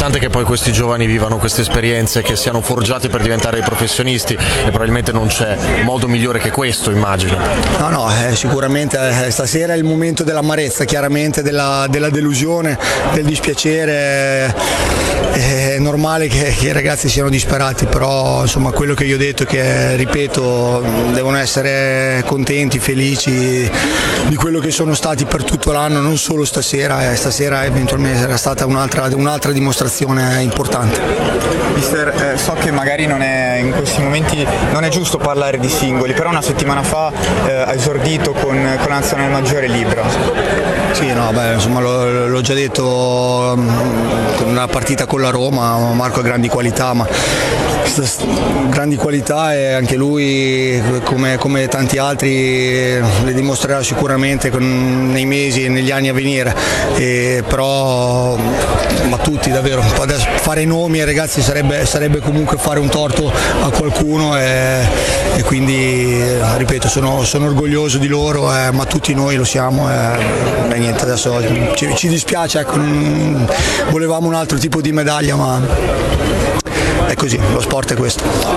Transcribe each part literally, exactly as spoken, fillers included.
L'importante è che poi questi giovani vivano queste esperienze, che siano forgiati per diventare dei professionisti, e probabilmente non c'è modo migliore che questo, immagino. No, no, eh, sicuramente eh, stasera è il momento dell'amarezza, chiaramente della, della delusione, del dispiacere. È normale che, che i ragazzi siano disperati, però insomma quello che io ho detto è che, ripeto, devono essere contenti, felici di quello che sono stati per tutto l'anno, non solo stasera, e stasera eventualmente sarà stata un'altra, un'altra dimostrazione importante. Mister, eh, so che magari non è, in questi momenti non è giusto parlare di singoli, però una settimana fa eh, ha esordito con, con la nazionale maggiore libera. Sì, no, beh, insomma l'ho, l'ho già detto, con una partita con la Roma, Marco ha grandi qualità, ma grandi qualità, e anche lui come, come tanti altri le dimostrerà sicuramente con, nei mesi e negli anni a venire, e però ma tutti davvero, adesso fare nomi ai ragazzi sarebbe, sarebbe comunque fare un torto a qualcuno, e, e quindi ripeto sono, sono orgoglioso di loro, eh, ma tutti noi lo siamo, e, e niente, adesso ci, ci dispiace, ecco, non, volevamo un altro tipo di medaglia, ma è così, lo sport è questo.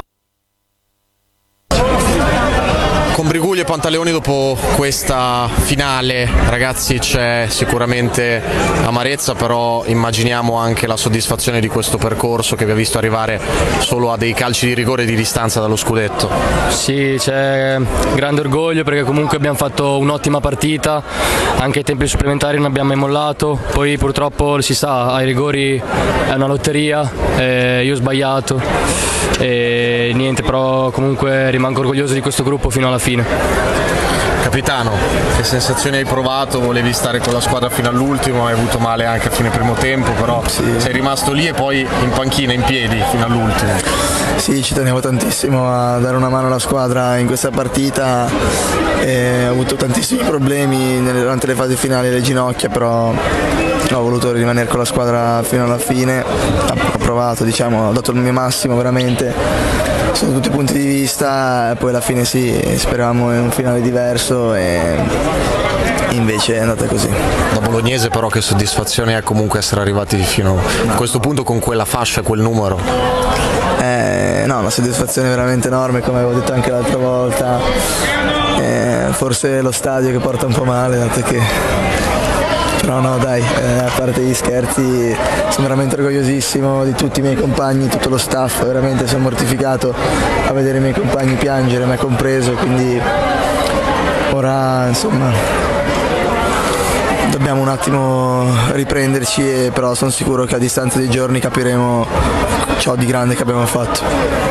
Con Briguglia e Pantaleoni, dopo questa finale, ragazzi, c'è sicuramente amarezza, però immaginiamo anche la soddisfazione di questo percorso che vi ha visto arrivare solo a dei calci di rigore di distanza dallo scudetto. Sì, c'è grande orgoglio perché comunque abbiamo fatto un'ottima partita, anche ai tempi supplementari non abbiamo mai mollato, poi purtroppo si sa, ai rigori è una lotteria, eh, io ho sbagliato e niente, però comunque rimango orgoglioso di questo gruppo fino alla fine. Capitano, che sensazioni hai provato? Volevi stare con la squadra fino all'ultimo, hai avuto male anche a fine primo tempo, però sì, sei rimasto lì e poi in panchina, in piedi fino all'ultimo. Sì, ci tenevo tantissimo a dare una mano alla squadra in questa partita, e ho avuto tantissimi problemi durante le fasi finali delle ginocchia, però ho voluto rimanere con la squadra fino alla fine, ho provato, diciamo, ho dato il mio massimo veramente sotto tutti i punti di vista, e poi alla fine sì, speravamo in un finale diverso e invece è andata così. Da bolognese però che soddisfazione è comunque essere arrivati fino a questo punto con quella fascia, quel numero. Eh, no, una soddisfazione veramente enorme, come avevo detto anche l'altra volta, eh, forse lo stadio che porta un po' male, dato che... No, no, dai, eh, a parte gli scherzi, sono veramente orgogliosissimo di tutti i miei compagni, tutto lo staff, veramente sono mortificato a vedere i miei compagni piangere, me compreso, quindi ora insomma dobbiamo un attimo riprenderci, e però sono sicuro che a distanza di giorni capiremo ciò di grande che abbiamo fatto.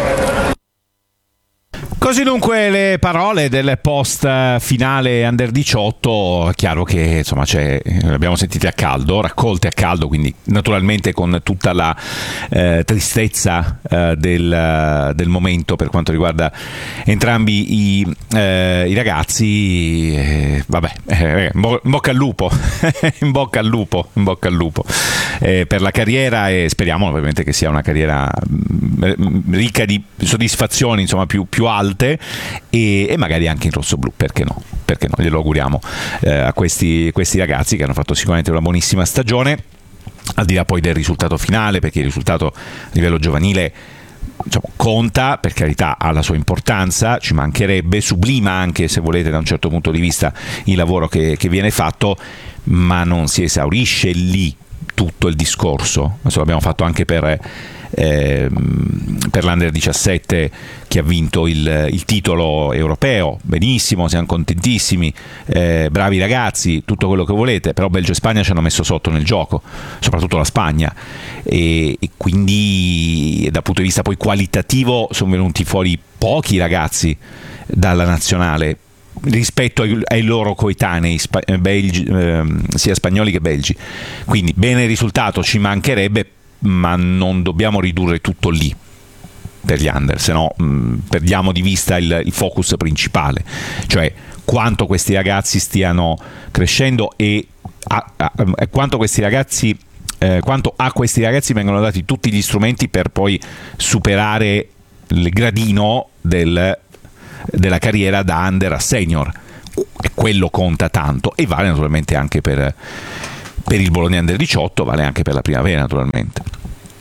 Così dunque le parole del post finale Under diciotto. È chiaro che insomma c'è, le abbiamo sentite a caldo, raccolte a caldo, quindi naturalmente con tutta la eh, tristezza eh, del, del momento per quanto riguarda entrambi i, eh, i ragazzi. Eh, vabbè, eh, in bocca al lupo, in bocca al lupo, in bocca al lupo eh, per la carriera, e speriamo ovviamente che sia una carriera mh, ricca di soddisfazioni, insomma più, più alte. E, e magari anche in rossoblu, perché no? Perché no? Glielo auguriamo eh, a questi, questi ragazzi che hanno fatto sicuramente una buonissima stagione, al di là poi del risultato finale, perché il risultato a livello giovanile diciamo, conta, per carità, ha la sua importanza, ci mancherebbe, sublima anche, se volete, da un certo punto di vista il lavoro che, che viene fatto, ma non si esaurisce lì tutto il discorso. Adesso l'abbiamo fatto anche per Eh, per l'Under diciassette che ha vinto il, il titolo europeo, benissimo, siamo contentissimi, eh, bravi ragazzi, tutto quello che volete, però Belgio e Spagna ci hanno messo sotto nel gioco, soprattutto la Spagna, e, e quindi dal punto di vista poi qualitativo sono venuti fuori pochi ragazzi dalla nazionale rispetto ai, ai loro coetanei spa, belgi, eh, sia spagnoli che belgi, quindi bene il risultato, ci mancherebbe, ma non dobbiamo ridurre tutto lì per gli under, se no mh, perdiamo di vista il, il focus principale, cioè quanto questi ragazzi stiano crescendo e a, a, a, quanto questi ragazzi eh, quanto a questi ragazzi vengono dati tutti gli strumenti per poi superare il gradino del, della carriera da under a senior, e quello conta tanto, e vale naturalmente anche per per il Bologna Under diciotto, vale anche per la primavera naturalmente.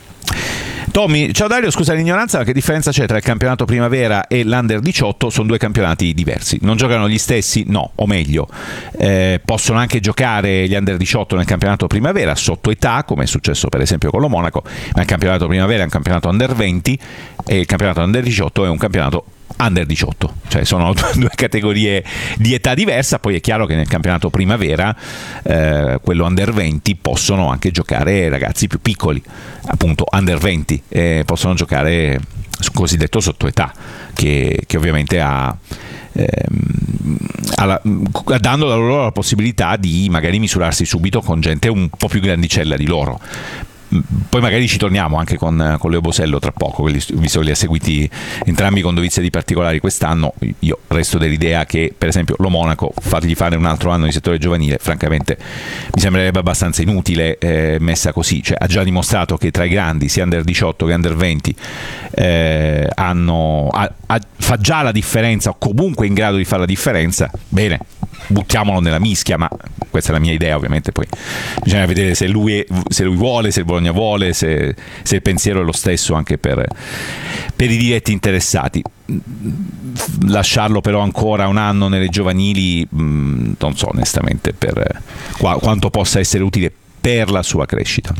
Tommy, ciao Dario, scusa l'ignoranza, ma che differenza c'è tra il campionato primavera e l'Under diciotto? Sono due campionati diversi, non giocano gli stessi? No, o meglio, eh, possono anche giocare gli Under diciotto nel campionato primavera sotto età, come è successo per esempio con lo Monaco, ma il campionato primavera è un campionato Under venti e il campionato Under diciotto è un campionato Under diciotto, cioè sono due categorie di età diversa. Poi è chiaro che nel campionato primavera, eh, quello Under venti, possono anche giocare ragazzi più piccoli, appunto Under venti, eh, possono giocare cosiddetto sotto età, che, che ovviamente ha ehm, alla, dando la loro la possibilità di magari misurarsi subito con gente un po' più grandicella di loro. Poi magari ci torniamo anche con, con Leo Bosello tra poco, visto che li ha seguiti entrambi con dovizia di particolari quest'anno. Io resto dell'idea che per esempio lo Monaco, fargli fare un altro anno di settore giovanile, francamente mi sembrerebbe abbastanza inutile, eh, messa così. Cioè, ha già dimostrato che tra i grandi, sia Under diciotto che Under venti, eh, hanno, ha, ha, fa già la differenza, o comunque in grado di fare la differenza. Bene, buttiamolo nella mischia, ma questa è la mia idea, ovviamente poi bisogna vedere se lui, se lui vuole, se il Bologna vuole, se, se il pensiero è lo stesso anche per, per i diretti interessati. Lasciarlo però ancora un anno nelle giovanili, mh, non so onestamente per qua, quanto possa essere utile per la sua crescita.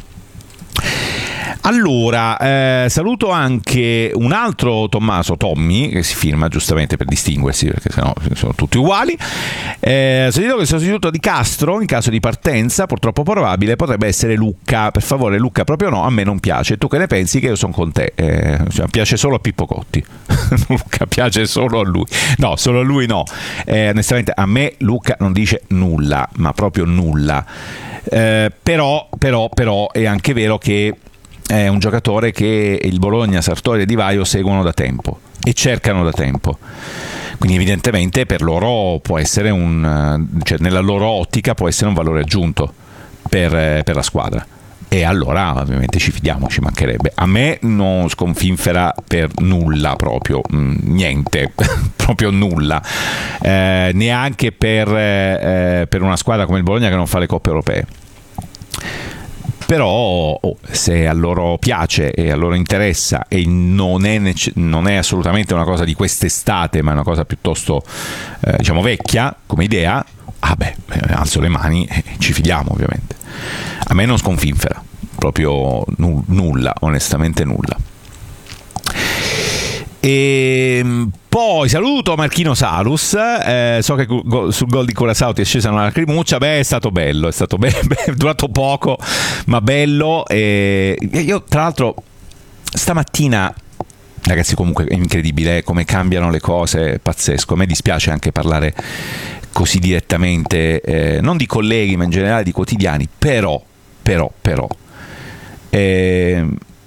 Allora, eh, saluto anche un altro Tommaso, Tommy, che si firma giustamente per distinguersi, perché sennò sono tutti uguali. Eh, sentito che il sostituto di Castro, in caso di partenza, purtroppo probabile, potrebbe essere Lucca. Per favore, Lucca, proprio no, a me non piace. Tu che ne pensi? Che io sono con te. Eh, cioè, piace solo a Pippo Cotti. Lucca piace solo a lui. No, solo a lui no. Eh, onestamente, a me Lucca non dice nulla, ma proprio nulla. Eh, però, però, però, è anche vero che è un giocatore che il Bologna, Sartori e Di Vaio seguono da tempo e cercano da tempo, quindi evidentemente per loro può essere un, cioè nella loro ottica può essere un valore aggiunto per, per la squadra, e allora ovviamente ci fidiamo, ci mancherebbe. A me non sconfinfera per nulla, proprio niente, proprio nulla, eh, neanche per, eh, per una squadra come il Bologna che non fa le coppe europee. Però oh, se a loro piace e a loro interessa, e non è, nece- non è assolutamente una cosa di quest'estate, ma è una cosa piuttosto eh, diciamo vecchia come idea, ah beh, alzo le mani e ci fidiamo ovviamente. A me non sconfinfera proprio nu- nulla, onestamente nulla. E poi saluto Marchino Salus, eh, so che go- sul gol di Curaçao ti è scesa una lacrimuccia. Beh, è stato bello, è stato be- be- durato poco ma bello. E io tra l'altro stamattina, ragazzi, comunque è incredibile eh, come cambiano le cose, è pazzesco. A me dispiace anche parlare così direttamente, eh, non di colleghi ma in generale di quotidiani, però però però eh,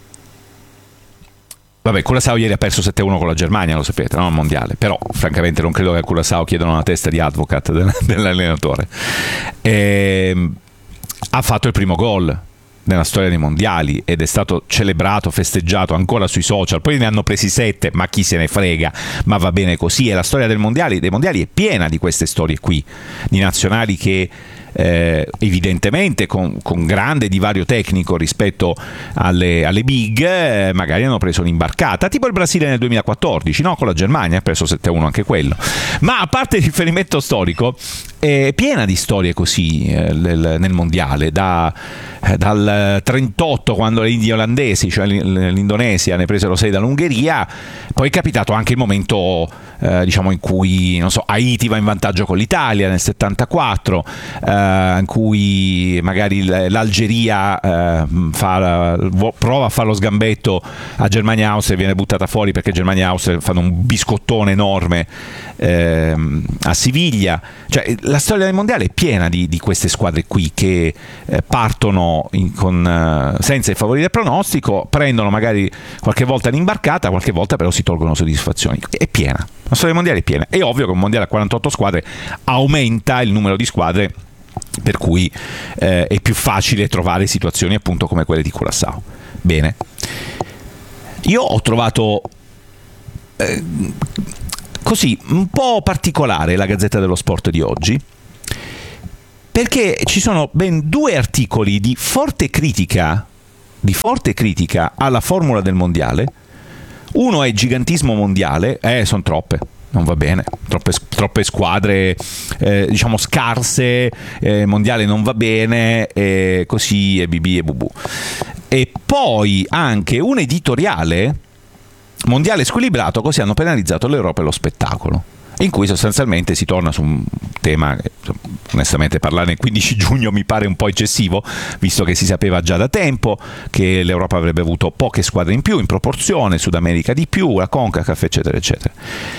vabbè, Curaçao ieri ha perso sette a uno con la Germania, lo sapete, no? Al mondiale. Però francamente non credo che a Curaçao chiedano la testa di Advocat del, dell'allenatore. E ha fatto il primo gol nella storia dei mondiali ed è stato celebrato, festeggiato ancora sui social. Poi ne hanno presi sette, ma chi se ne frega, ma va bene così. E la storia del mondiali, dei mondiali è piena di queste storie qui, di nazionali che Eh, evidentemente con, con grande divario tecnico rispetto alle, alle big, eh, magari hanno preso l'imbarcata, tipo il Brasile nel duemilaquattordici, no? Con la Germania ha preso sette a uno anche quello. Ma a parte il riferimento storico, è piena di storie così eh, nel, nel mondiale, da, eh, dal trentotto, quando le Indie olandesi, cioè l'Indonesia, ne presero sei dall'Ungheria. Poi è capitato anche il momento eh, diciamo in cui, non so, Haiti va in vantaggio con l'Italia nel settantaquattro, eh, in cui magari l'Algeria eh, fa, prova a fare lo sgambetto a Germania e Austria e viene buttata fuori perché Germania e Austria fanno un biscottone enorme eh, a Siviglia. Cioè, la storia del mondiale è piena di, di queste squadre qui che eh, partono in, con, eh, senza i favori del pronostico, prendono magari qualche volta l'imbarcata, qualche volta però si tolgono soddisfazioni. È piena, la storia del mondiale è piena. È ovvio che un mondiale a quarantotto squadre aumenta il numero di squadre, per cui eh, è più facile trovare situazioni appunto come quelle di Curaçao. Bene, io ho trovato eh, così un po' particolare la Gazzetta dello Sport di oggi, perché ci sono ben due articoli di forte critica di forte critica alla formula del mondiale. Uno è gigantismo mondiale, eh, sono troppe, non va bene, troppe, troppe squadre eh, diciamo scarse, eh, mondiale non va bene, eh, così e bibì e bubù. E poi anche un editoriale, mondiale squilibrato, così hanno penalizzato l'Europa e lo spettacolo, in cui sostanzialmente si torna su un tema che onestamente parlare il quindici giugno mi pare un po' eccessivo, visto che si sapeva già da tempo che l'Europa avrebbe avuto poche squadre in più in proporzione, Sud America di più, la CONCACAF eccetera eccetera.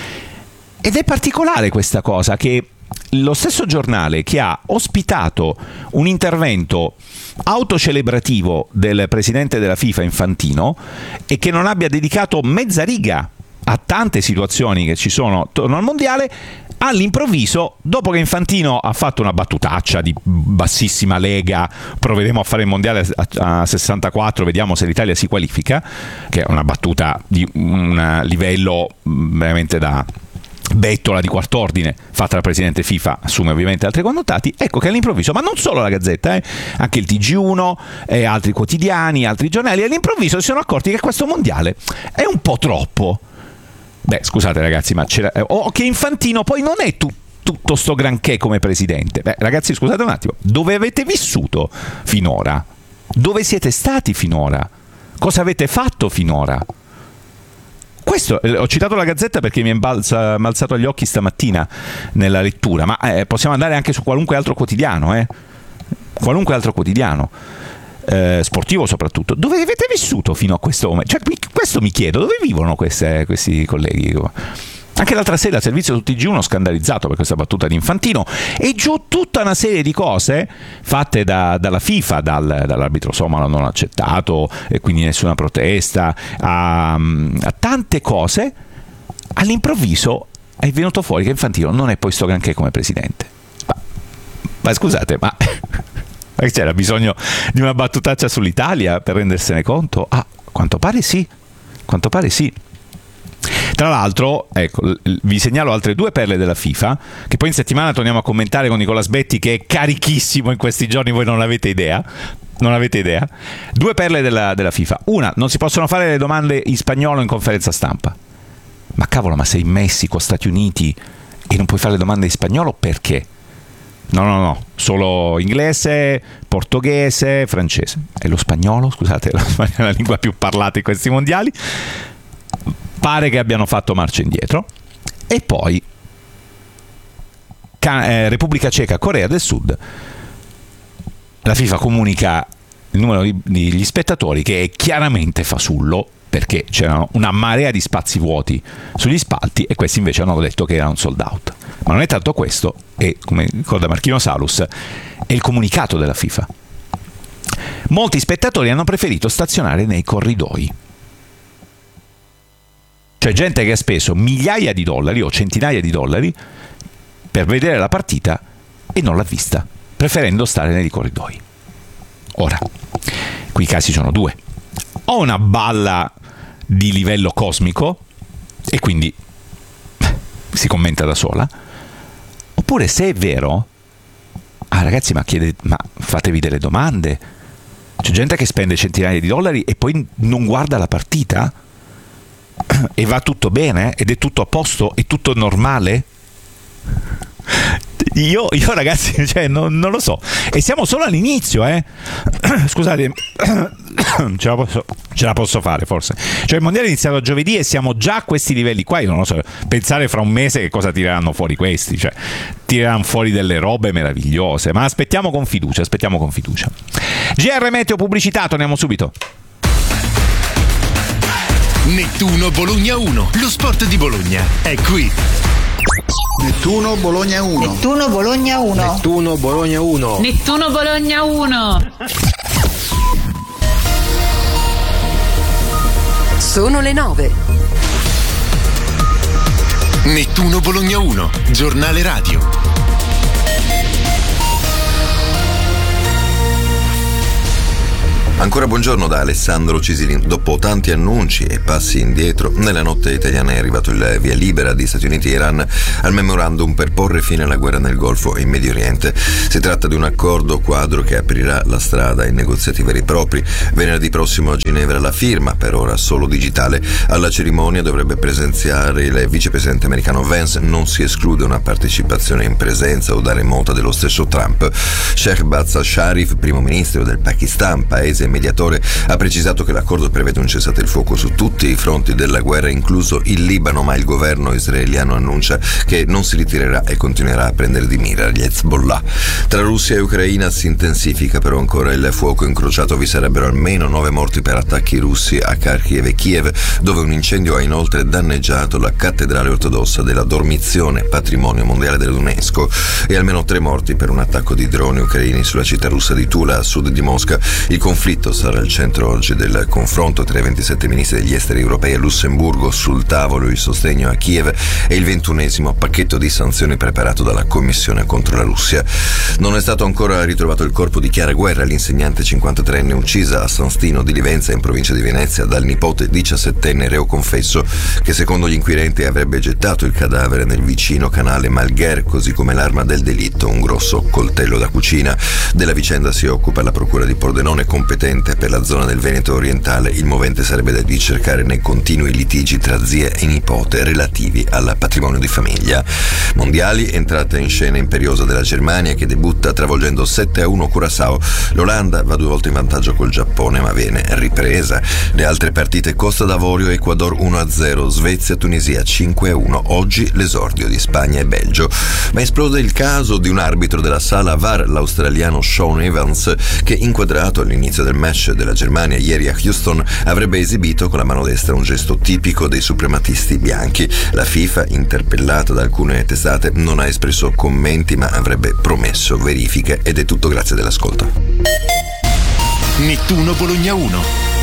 Ed è particolare questa cosa, che lo stesso giornale che ha ospitato un intervento autocelebrativo del presidente della FIFA Infantino e che non abbia dedicato mezza riga a tante situazioni che ci sono attorno al mondiale, all'improvviso, dopo che Infantino ha fatto una battutaccia di bassissima lega, proveremo a fare il mondiale a sessantaquattro, vediamo se l'Italia si qualifica, che è una battuta di un livello veramente da bettola di quart'ordine, fatta dal presidente FIFA, assume ovviamente altri connotati. Ecco che all'improvviso, ma non solo la Gazzetta, eh, anche il T G uno e altri quotidiani, altri giornali, all'improvviso si sono accorti che questo mondiale è un po' troppo. Beh, scusate ragazzi, ma c'era, o che Infantino poi non è tu, tutto sto granché come presidente. Beh, ragazzi, scusate un attimo, dove avete vissuto finora? Dove siete stati finora? Cosa avete fatto finora? Questo, eh, ho citato la Gazzetta perché mi è balza, balzato agli occhi stamattina nella lettura, ma eh, possiamo andare anche su qualunque altro quotidiano, eh? Qualunque altro quotidiano. Eh, sportivo soprattutto. Dove avete vissuto fino a questo momento? Cioè, questo mi chiedo, dove vivono queste, questi colleghi? Anche l'altra sera il servizio su T G uno scandalizzato per questa battuta di Infantino, e giù tutta una serie di cose fatte da, dalla FIFA, dal, dall'arbitro somalo non accettato e quindi nessuna protesta, a, a tante cose. All'improvviso è venuto fuori che Infantino non è poi sto granché come presidente. Ma, ma scusate, ma c'era bisogno di una battutaccia sull'Italia per rendersene conto? Ah, quanto pare sì, quanto pare sì. Tra l'altro, ecco, vi segnalo altre due perle della FIFA, che poi in settimana torniamo a commentare con Nicola Sbetti, che è carichissimo in questi giorni, voi non avete idea. Non avete idea? Due perle della, della FIFA. Una, non si possono fare le domande in spagnolo in conferenza stampa. Ma cavolo, ma sei in Messico, Stati Uniti, e non puoi fare le domande in spagnolo perché? No, no, no, solo inglese, portoghese, francese. E lo spagnolo, scusate, lo spagnolo è la lingua più parlata in questi mondiali. Pare che abbiano fatto marcia indietro. E poi eh, Repubblica Ceca, Corea del Sud. La FIFA comunica il numero di, degli spettatori, che è chiaramente fasullo, perché c'erano una marea di spazi vuoti sugli spalti e questi invece hanno detto che era un sold out. Ma non è tanto questo, e come ricorda Marchino Salus, è il comunicato della FIFA. Molti spettatori hanno preferito stazionare nei corridoi. Cioè gente che ha speso migliaia di dollari o centinaia di dollari per vedere la partita e non l'ha vista, preferendo stare nei corridoi. Ora, qui i casi sono due. O una balla di livello cosmico e quindi si commenta da sola, oppure se è vero, ah ragazzi, ma, chiede, ma fatevi delle domande. C'è gente che spende centinaia di dollari e poi non guarda la partita e va tutto bene ed è tutto a posto, è tutto normale. Io, io ragazzi, cioè, non, non lo so, e siamo solo all'inizio, eh. Scusate, ce la, posso, ce la posso fare forse. Cioè il mondiale è iniziato giovedì e siamo già a questi livelli qua. Io non lo so, pensare fra un mese che cosa tireranno fuori questi, cioè tireranno fuori delle robe meravigliose, ma aspettiamo con fiducia, aspettiamo con fiducia. G R Meteo pubblicità, torniamo subito. Nettuno Bologna uno, lo sport di Bologna è qui. Nettuno Bologna uno. Nettuno Bologna uno. Nettuno Bologna uno. Nettuno Bologna uno. Sono le nove. Nettuno Bologna uno, giornale radio. Ancora buongiorno da Alessandro Cisilin. Dopo tanti annunci e passi indietro, nella notte italiana è arrivato il via libera di Stati Uniti e Iran al memorandum per porre fine alla guerra nel Golfo e in Medio Oriente. Si tratta di un accordo quadro che aprirà la strada ai negoziati veri e propri. Venerdì prossimo a Ginevra la firma, per ora solo digitale. Alla cerimonia dovrebbe presenziare il vicepresidente americano Vance. Non si esclude una partecipazione in presenza o da remota dello stesso Trump. Shehbaz al-Sharif, primo ministro del Pakistan, paese mediatore, ha precisato che l'accordo prevede un cessate il fuoco su tutti i fronti della guerra, incluso il Libano, ma il governo israeliano annuncia che non si ritirerà e continuerà a prendere di mira gli Hezbollah. Tra Russia e Ucraina si intensifica però ancora il fuoco incrociato. Vi sarebbero almeno nove morti per attacchi russi a Kharkiv e Kiev, dove un incendio ha inoltre danneggiato la cattedrale ortodossa della Dormizione, patrimonio mondiale dell'UNESCO, e almeno tre morti per un attacco di droni ucraini sulla città russa di Tula, a sud di Mosca. Il conflitto sarà al centro oggi del confronto tra i ventisette ministri degli esteri europei a Lussemburgo. Sul tavolo il sostegno a Kiev e il ventunesimo pacchetto di sanzioni preparato dalla Commissione contro la Russia. Non è stato ancora ritrovato il corpo di Chiara Guerra, l'insegnante cinquantatreenne uccisa a San Stino di Livenza, in provincia di Venezia, dal nipote diciassettenne reo confesso, che secondo gli inquirenti avrebbe gettato il cadavere nel vicino canale Malgher, così come l'arma del delitto, un grosso coltello da cucina. Della vicenda si occupa la procura di Pordenone, competente per la zona del Veneto orientale. Il movente sarebbe da ricercare nei continui litigi tra zie e nipote relativi al patrimonio di famiglia. Mondiali, entrata in scena imperiosa della Germania, che debutta travolgendo sette a uno Curaçao. L'Olanda va due volte in vantaggio col Giappone, ma viene ripresa. Le altre partite: Costa d'Avorio Ecuador uno a zero, Svezia Tunisia cinque a uno. Oggi l'esordio di Spagna e Belgio. Ma esplode il caso di un arbitro della sala V A R, l'australiano Sean Evans, che, inquadrato all'inizio del match della Germania ieri a Houston, avrebbe esibito con la mano destra un gesto tipico dei suprematisti bianchi. La FIFA, interpellata da alcune testate, non ha espresso commenti, ma avrebbe promesso verifiche. Ed è tutto, grazie dell'ascolto. Nettuno Bologna uno.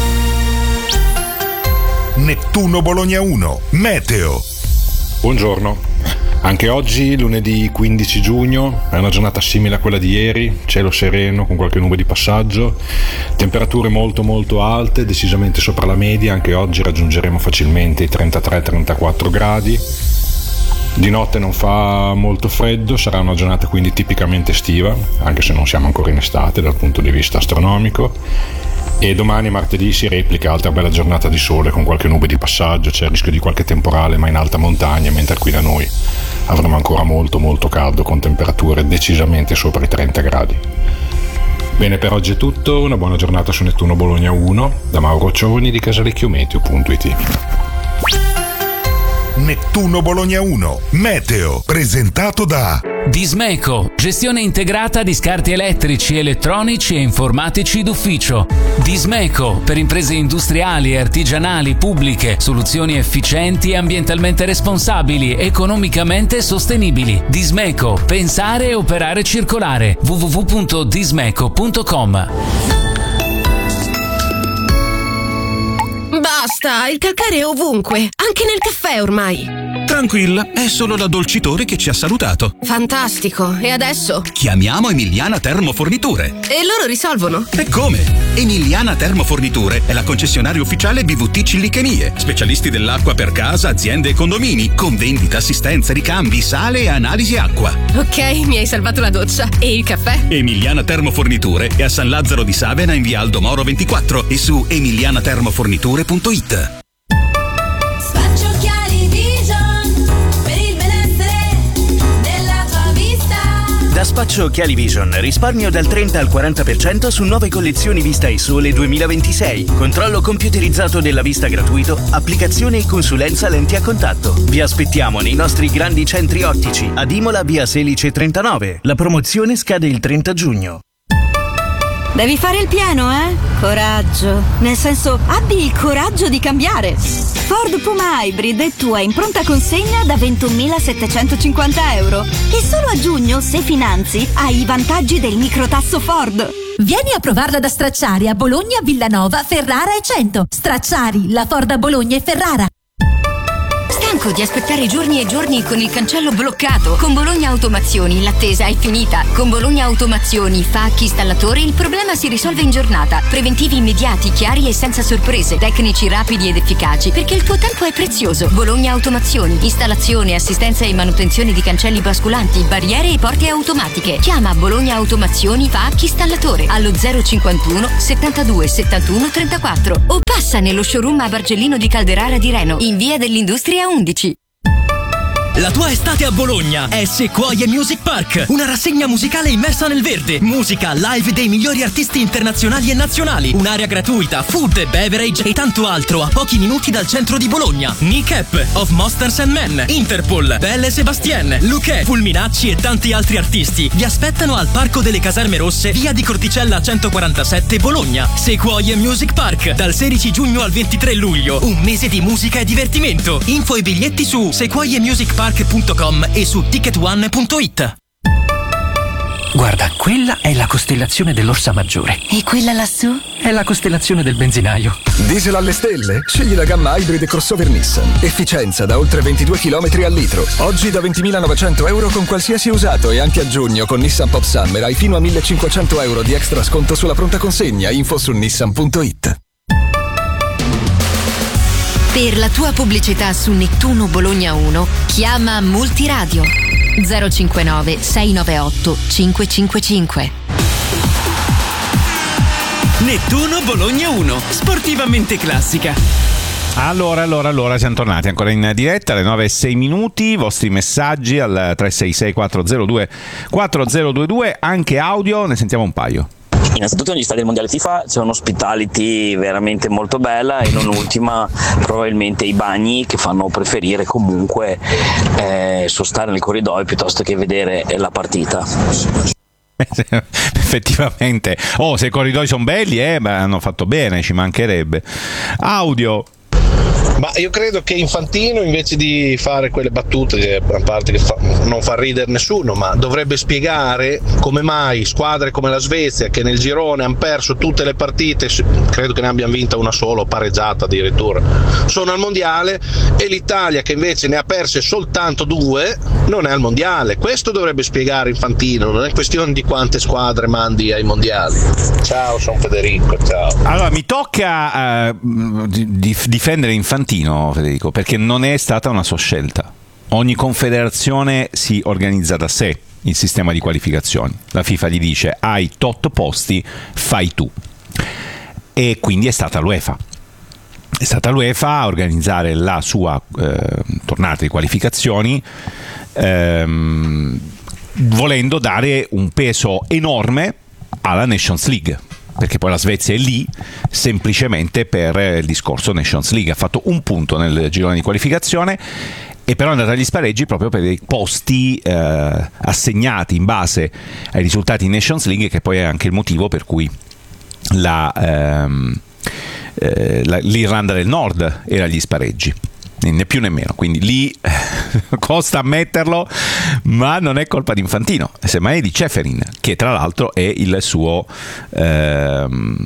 Nettuno Bologna uno. Meteo. Buongiorno. Anche oggi, lunedì quindici giugno, è una giornata simile a quella di ieri, cielo sereno con qualche nube di passaggio, temperature molto molto alte, decisamente sopra la media. Anche oggi raggiungeremo facilmente i trentatré trentaquattro gradi. Di notte non fa molto freddo, sarà una giornata quindi tipicamente estiva, anche se non siamo ancora in estate dal punto di vista astronomico. E domani, martedì, si replica altra bella giornata di sole con qualche nube di passaggio, c'è il rischio di qualche temporale ma in alta montagna, mentre qui da noi avremo ancora molto molto caldo con temperature decisamente sopra i trenta gradi. Bene, per oggi è tutto, una buona giornata su Nettuno Bologna uno da Mauro Cioni di casalecchiometeo punto it. Nettuno Bologna uno. Meteo. Presentato da Dismeco, gestione integrata di scarti elettrici, elettronici e informatici d'ufficio. Dismeco, per imprese industriali e artigianali pubbliche, soluzioni efficienti e ambientalmente responsabili, economicamente sostenibili. Dismeco, pensare e operare circolare. w w w punto dismeco punto com. Basta, il calcare è ovunque, anche nel caffè ormai. Tranquilla, è solo l'addolcitore che ci ha salutato. Fantastico, e adesso? Chiamiamo Emiliana Termoforniture. E loro risolvono? E come? Emiliana Termoforniture è la concessionaria ufficiale B V T Cillichemie, specialisti dell'acqua per casa, aziende e condomini, con vendita, assistenza, ricambi, sale e analisi acqua. Ok, mi hai salvato la doccia. E il caffè? Emiliana Termoforniture è a San Lazzaro di Savena in via Aldo Moro ventiquattro e su emiliana termoforniture punto it. Da Spaccio Occhiali Vision risparmio dal trenta al quaranta per cento su nuove collezioni Vista e Sole duemilaventisei. Controllo computerizzato della vista gratuito, applicazione e consulenza lenti a contatto. Vi aspettiamo nei nostri grandi centri ottici ad Imola via Selice trentanove. La promozione scade il trenta giugno. Devi fare il pieno, eh? Coraggio. Nel senso, abbi il coraggio di cambiare. Ford Puma Hybrid è tua in pronta consegna da ventunomilasettecentocinquanta euro. E solo a giugno, se finanzi, hai i vantaggi del microtasso Ford. Vieni a provarla da Stracciari a Bologna, Villanova, Ferrara e Cento. Stracciari, la Ford a Bologna e Ferrara. stanco di aspettare giorni e giorni con il cancello bloccato? Con Bologna Automazioni l'attesa è finita. Con Bologna Automazioni, Facchi Installatore, il problema si risolve in giornata. Preventivi immediati, chiari e senza sorprese. Tecnici rapidi ed efficaci, perché il tuo tempo è prezioso. Bologna Automazioni, installazione, assistenza e manutenzione di cancelli basculanti, barriere e porte automatiche. Chiama Bologna Automazioni Facchi Installatore allo zero cinquantuno settantadue settantuno trentaquattro o passa nello showroom a Bargellino di Calderara di Reno, in via dell'Industria undici. La tua estate a Bologna è Sequoia Music Park, una rassegna musicale immersa nel verde, musica live dei migliori artisti internazionali e nazionali, un'area gratuita, food, beverage e tanto altro a pochi minuti dal centro di Bologna. Nick of Monsters and Men, Interpol, Belle Sebastien, Luque, Fulminacci e tanti altri artisti vi aspettano al Parco delle Caserme Rosse, via di Corticella centoquarantasette, Bologna. Sequoia Music Park, dal sedici giugno al ventitré luglio, un mese di musica e divertimento. Info e biglietti su sequoia music park punto com e su ticket one punto it. Guarda, quella è la costellazione dell'Orsa Maggiore. E quella lassù? È la costellazione del benzinaio. Diesel alle stelle? Scegli la gamma Hybrid crossover Nissan. Efficienza da oltre ventidue chilometri al litro. Oggi da ventimilanovecento euro con qualsiasi usato e anche a giugno con Nissan Pop Summer hai fino a millecinquecento euro di extra sconto sulla pronta consegna. Info su nissan punto it. Per la tua pubblicità su Nettuno Bologna uno, chiama Multiradio zero cinquantanove sei novantaotto cinquecentocinquantacinque. Nettuno Bologna uno, sportivamente classica. Allora, allora, allora, siamo tornati ancora in diretta alle nove e sei minuti, i vostri messaggi al tre sei sei quattro zero due quattro zero due due, anche audio, ne sentiamo un paio. Innanzitutto negli stadi mondiali FIFA c'è un'ospitality veramente molto bella e non ultima probabilmente i bagni che fanno preferire comunque eh, sostare nel corridoio piuttosto che vedere la partita. Effettivamente, oh, se i corridoi sono belli, eh, beh, hanno fatto bene, ci mancherebbe. Audio. Ma io credo che Infantino, invece di fare quelle battute, a parte che fa, non fa ridere nessuno, ma dovrebbe spiegare come mai squadre come la Svezia, che nel girone hanno perso tutte le partite, credo che ne abbiano vinta una sola o pareggiata addirittura, sono al mondiale, e l'Italia, che invece ne ha perse soltanto due, non è al mondiale. Questo dovrebbe spiegare Infantino, non è questione di quante squadre mandi ai mondiali. Ciao, sono Federico, ciao. Allora, mi tocca uh, di, difendere Infantino, Federico, perché non è stata una sua scelta. Ogni confederazione si organizza da sé il sistema di qualificazioni. La FIFA gli dice: hai tot posti, fai tu. E quindi è stata l'UEFA. È stata l'UEFA a organizzare la sua eh, tornata di qualificazioni, ehm, volendo dare un peso enorme alla Nations League, perché poi la Svezia è lì semplicemente per il discorso Nations League. Ha fatto un punto nel girone di qualificazione e però è andata agli spareggi proprio per i posti eh, assegnati in base ai risultati in Nations League, che poi è anche il motivo per cui la, ehm, eh, la, l'Irlanda del Nord era agli spareggi, né più né meno. Quindi lì costa ammetterlo, ma non è colpa di Infantino, semmai di Ceferin, che tra l'altro è il suo ehm,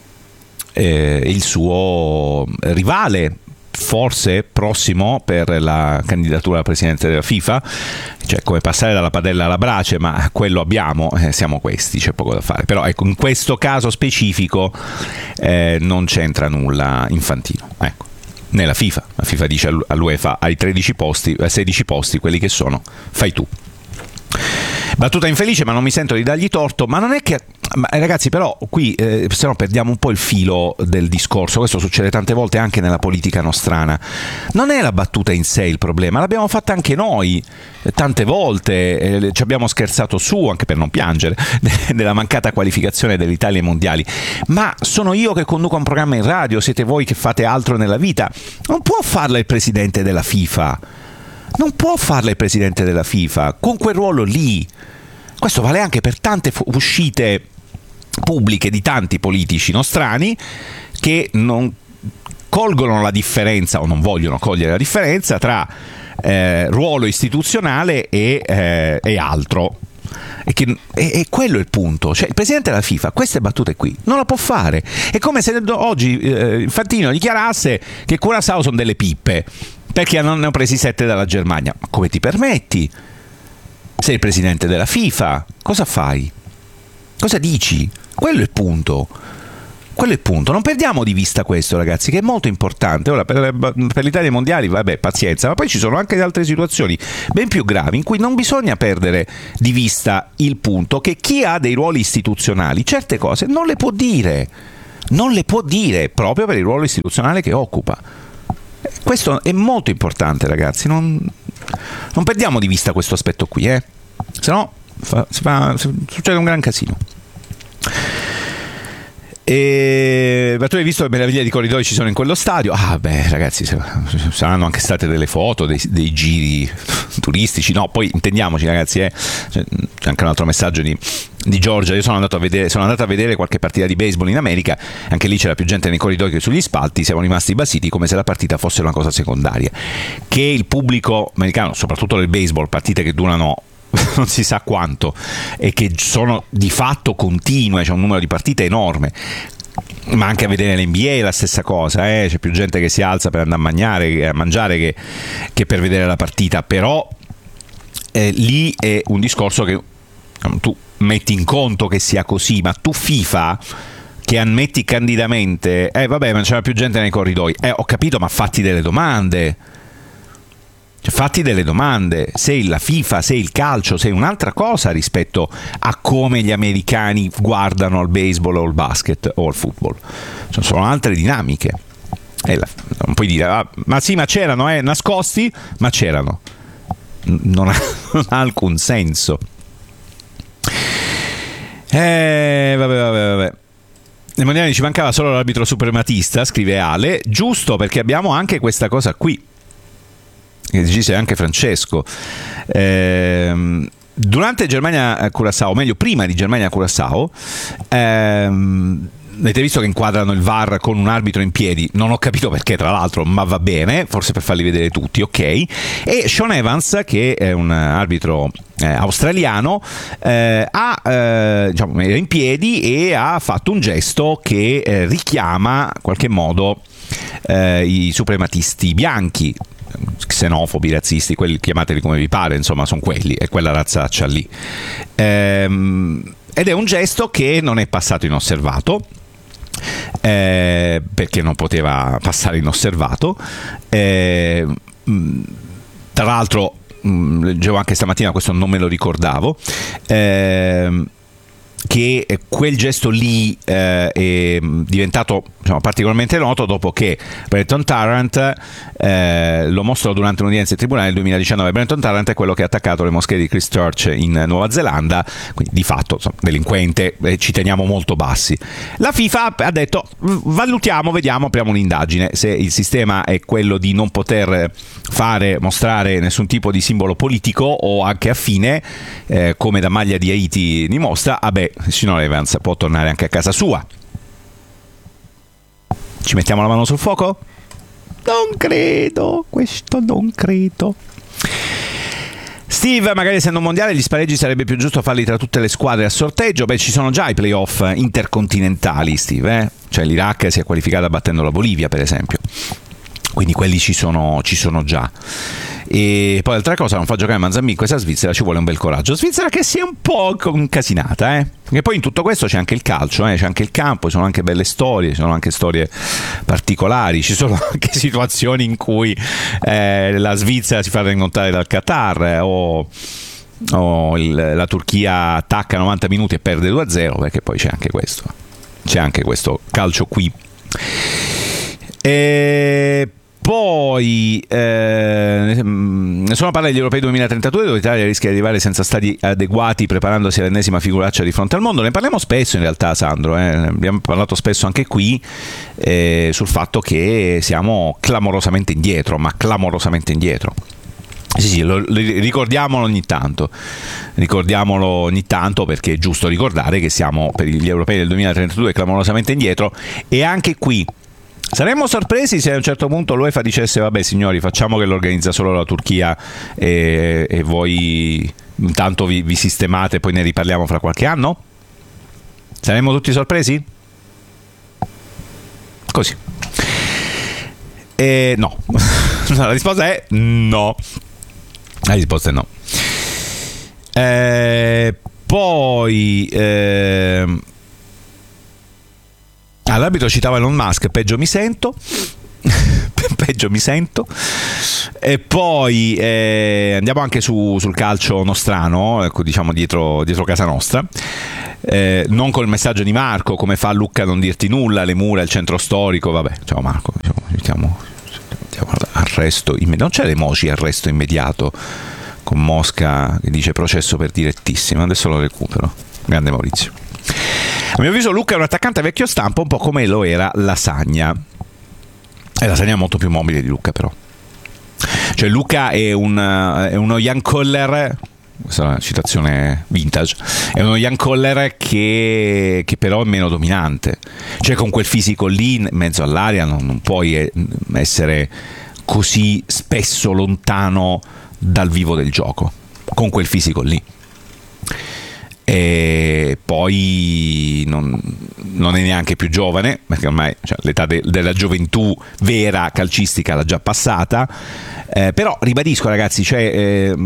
eh, il suo rivale forse prossimo per la candidatura alla presidenza della FIFA, cioè come passare dalla padella alla brace, ma quello abbiamo, eh, siamo questi, c'è poco da fare. Però ecco, in questo caso specifico eh, non c'entra nulla Infantino, ecco. Nella FIFA, la FIFA dice all'UEFA: hai tredici posti, sedici posti, quelli che sono, fai tu. Battuta infelice, ma non mi sento di dargli torto. Ma non è che, ma ragazzi, però qui eh, se no perdiamo un po' il filo del discorso. Questo succede tante volte anche nella politica nostrana. Non è la battuta in sé il problema, l'abbiamo fatta anche noi tante volte, eh, ci abbiamo scherzato su, anche per non piangere, della mancata qualificazione dell'Italia ai mondiali. Ma sono io che conduco un programma in radio, siete voi che fate altro nella vita. Non può farla il presidente della FIFA. Non può farla il presidente della FIFA con quel ruolo lì. Questo vale anche per tante fu- uscite pubbliche di tanti politici nostrani che non colgono la differenza o non vogliono cogliere la differenza tra eh, ruolo istituzionale e, eh, e altro. E, che, e, e quello è il punto. Cioè, il presidente della FIFA queste battute qui non la può fare. È come se oggi eh, Infantino dichiarasse che Curaçao sono delle pippe. perché non ne ho presi sette dalla Germania. Ma come ti permetti? Sei il presidente della FIFA, cosa fai? Cosa dici? Quello è il punto. Quello è il punto. Non perdiamo di vista questo, ragazzi, che è molto importante. Ora, per, per l'Italia ai mondiali, vabbè, pazienza, ma poi ci sono anche altre situazioni ben più gravi in cui non bisogna perdere di vista il punto che chi ha dei ruoli istituzionali certe cose non le può dire. Non le può dire proprio per il ruolo istituzionale che occupa. Questo è molto importante, ragazzi. Non, non perdiamo di vista questo aspetto qui, eh? Se no fa, si fa, succede un gran casino. E ma tu hai visto le meraviglie di corridoi ci sono in quello stadio? Ah beh, ragazzi, saranno anche state delle foto, dei, dei giri turistici. No, poi intendiamoci, ragazzi, eh, c'è anche un altro messaggio di, di Giorgia. Io sono andato a vedere sono andato a vedere qualche partita di baseball in America, anche lì c'era più gente nei corridoi che sugli spalti. Siamo rimasti basiti come se la partita fosse una cosa secondaria, che il pubblico americano, soprattutto del baseball, partite che durano non si sa quanto e che sono di fatto continue, c'è un numero di partite enorme, ma anche a vedere l'N B A è la stessa cosa, eh? C'è più gente che si alza per andare a mangiare, a mangiare che, che per vedere la partita, però eh, lì è un discorso che tu metti in conto che sia così, ma tu FIFA che ammetti candidamente eh vabbè, ma c'era più gente nei corridoi, eh ho capito, ma fatti delle domande. Fatti delle domande, sei la FIFA, sei il calcio, sei un'altra cosa rispetto a come gli americani guardano al baseball o al basket o al football. Sono altre dinamiche. E la, non puoi dire, ah, ma sì, ma c'erano, eh, nascosti, ma c'erano. Non ha, non ha alcun senso. Eh, vabbè, vabbè, vabbè. Nei mondiali ci mancava solo l'arbitro suprematista, scrive Ale, giusto, perché abbiamo anche questa cosa qui. Che dice anche Francesco. Eh, durante Germania-Curaçao, o meglio prima di Germania-Curaçao, ehm, avete visto che inquadrano il V A R con un arbitro in piedi? Non ho capito perché, tra l'altro, ma va bene, forse per farli vedere tutti, ok. E Sean Evans, che è un arbitro eh, australiano, eh, ha, eh, diciamo, era in piedi e ha fatto un gesto che eh, richiama in qualche modo eh, i suprematisti bianchi, xenofobi, razzisti, quelli chiamateli come vi pare, insomma sono quelli, è quella razzaccia lì, ehm, ed è un gesto che non è passato inosservato, eh, perché non poteva passare inosservato, eh, tra l'altro mh, leggevo anche stamattina, questo non me lo ricordavo, eh, che quel gesto lì eh, è diventato, diciamo, particolarmente noto dopo che Brenton Tarrant eh, lo mostrò durante un'udienza in tribunale nel duemiladiciannove. Brenton Tarrant è quello che ha attaccato le moschee di Christchurch in Nuova Zelanda, quindi di fatto, insomma, delinquente, eh, ci teniamo molto bassi. La FIFA ha detto valutiamo, vediamo, apriamo un'indagine. Se il sistema è quello di non poter fare, mostrare nessun tipo di simbolo politico o anche affine, eh, come da maglia di Haiti dimostra, vabbè, il signor Evans può tornare anche a casa sua. Ci mettiamo la mano sul fuoco? Non credo, questo non credo. Steve, magari essendo un mondiale gli spareggi sarebbe più giusto farli tra tutte le squadre a sorteggio. Beh, ci sono già i playoff intercontinentali, Steve, eh? Cioè l'Iraq si è qualificata battendo la Bolivia, per esempio. Quindi quelli ci sono, ci sono già. E poi altra cosa, non fa giocare Manzambi in questa Svizzera, ci vuole un bel coraggio. Svizzera che si è un po' incasinata, eh? Perché poi in tutto questo c'è anche il calcio, eh? C'è anche il campo, ci sono anche belle storie, ci sono anche storie particolari, ci sono anche situazioni in cui eh, la Svizzera si fa rimontare dal Qatar, eh, o, o il, la Turchia attacca novanta minuti e perde due a zero, perché poi c'è anche questo, c'è anche questo calcio qui. E poi eh, nessuno parla degli europei duemilatrentadue, dove l'Italia rischia di arrivare senza stati adeguati, preparandosi all'ennesima figuraccia di fronte al mondo. Ne parliamo spesso in realtà, Sandro, eh? Abbiamo parlato spesso anche qui eh, sul fatto che siamo clamorosamente indietro, ma clamorosamente indietro. Sì, sì, lo, ricordiamolo ogni tanto, ricordiamolo ogni tanto perché è giusto ricordare che siamo per gli europei del duemilatrentadue clamorosamente indietro. E anche qui saremmo sorpresi se a un certo punto l'UEFA dicesse vabbè signori, facciamo che lo organizza solo la Turchia e, e voi intanto vi, vi sistemate e poi ne riparliamo fra qualche anno? Saremmo tutti sorpresi? Così. Eh, no. La risposta è no. La risposta è no. Eh, poi eh, all'arbitro citava Elon Musk, peggio mi sento. Peggio mi sento. E poi eh, andiamo anche su, sul calcio nostrano, ecco, diciamo dietro, dietro casa nostra. Eh, non col messaggio di Marco, come fa Luca a non dirti nulla, le mura, il centro storico, vabbè, ciao Marco, diciamo, mettiamo, mettiamo arresto immediato. Non c'è l'emoji arresto immediato con Mosca che dice processo per direttissima, adesso lo recupero. Grande Maurizio. A mio avviso Luca è un attaccante vecchio stampo, un po' come lo era Lasagna. E Lasagna è molto più mobile di Luca, però. Cioè Luca è, un, è uno young caller, questa è una citazione vintage, è uno young caller che, che però è meno dominante. Cioè con quel fisico lì in mezzo all'area non, non puoi essere così spesso lontano dal vivo del gioco, con quel fisico lì. E poi non, non è neanche più giovane, perché ormai cioè, l'età de, della gioventù vera calcistica l'ha già passata, eh, però ribadisco ragazzi, cioè, eh,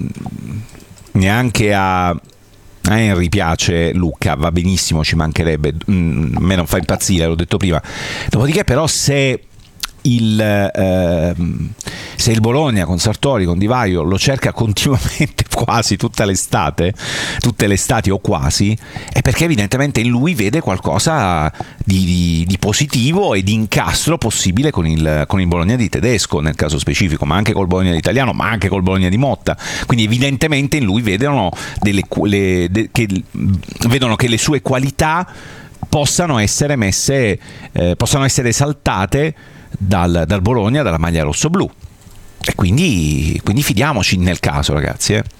neanche a, a Henry piace Luca, va benissimo, ci mancherebbe, mm, a me non fa impazzire, l'ho detto prima. Dopodiché però se il, eh, se il Bologna con Sartori, con Di Vaio lo cerca continuamente quasi tutta l'estate, tutte le estati o quasi, è perché evidentemente in lui vede qualcosa di, di, di positivo e di incastro possibile con il, con il Bologna di Tedesco nel caso specifico, ma anche col Bologna di Italiano, ma anche col Bologna di Motta. Quindi evidentemente in lui vedono delle, le, de, che, vedono che le sue qualità possano essere messe, eh, possano essere esaltate Dal, dal Bologna, dalla maglia rosso-blu, e quindi, quindi fidiamoci nel caso ragazzi, eh.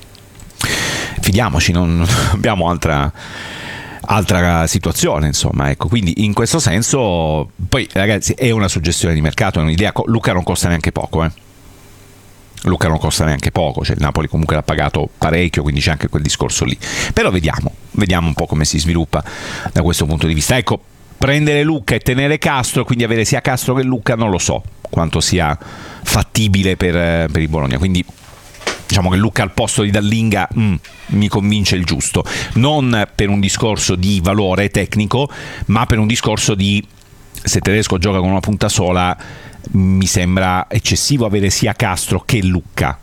fidiamoci, non, non abbiamo altra, altra situazione, insomma, ecco. Quindi in questo senso poi ragazzi è una suggestione di mercato, è un'idea. Luca non costa neanche poco, eh. Luca non costa neanche poco, cioè il Napoli comunque l'ha pagato parecchio, quindi c'è anche quel discorso lì, però vediamo vediamo un po' come si sviluppa da questo punto di vista. Ecco, prendere Luca e tenere Castro, quindi avere sia Castro che Luca, non lo so quanto sia fattibile per, per il Bologna. Quindi diciamo che Luca al posto di Dallinga mm, mi convince il giusto, non per un discorso di valore tecnico, ma per un discorso di, se Tedesco gioca con una punta sola, mi sembra eccessivo avere sia Castro che Luca.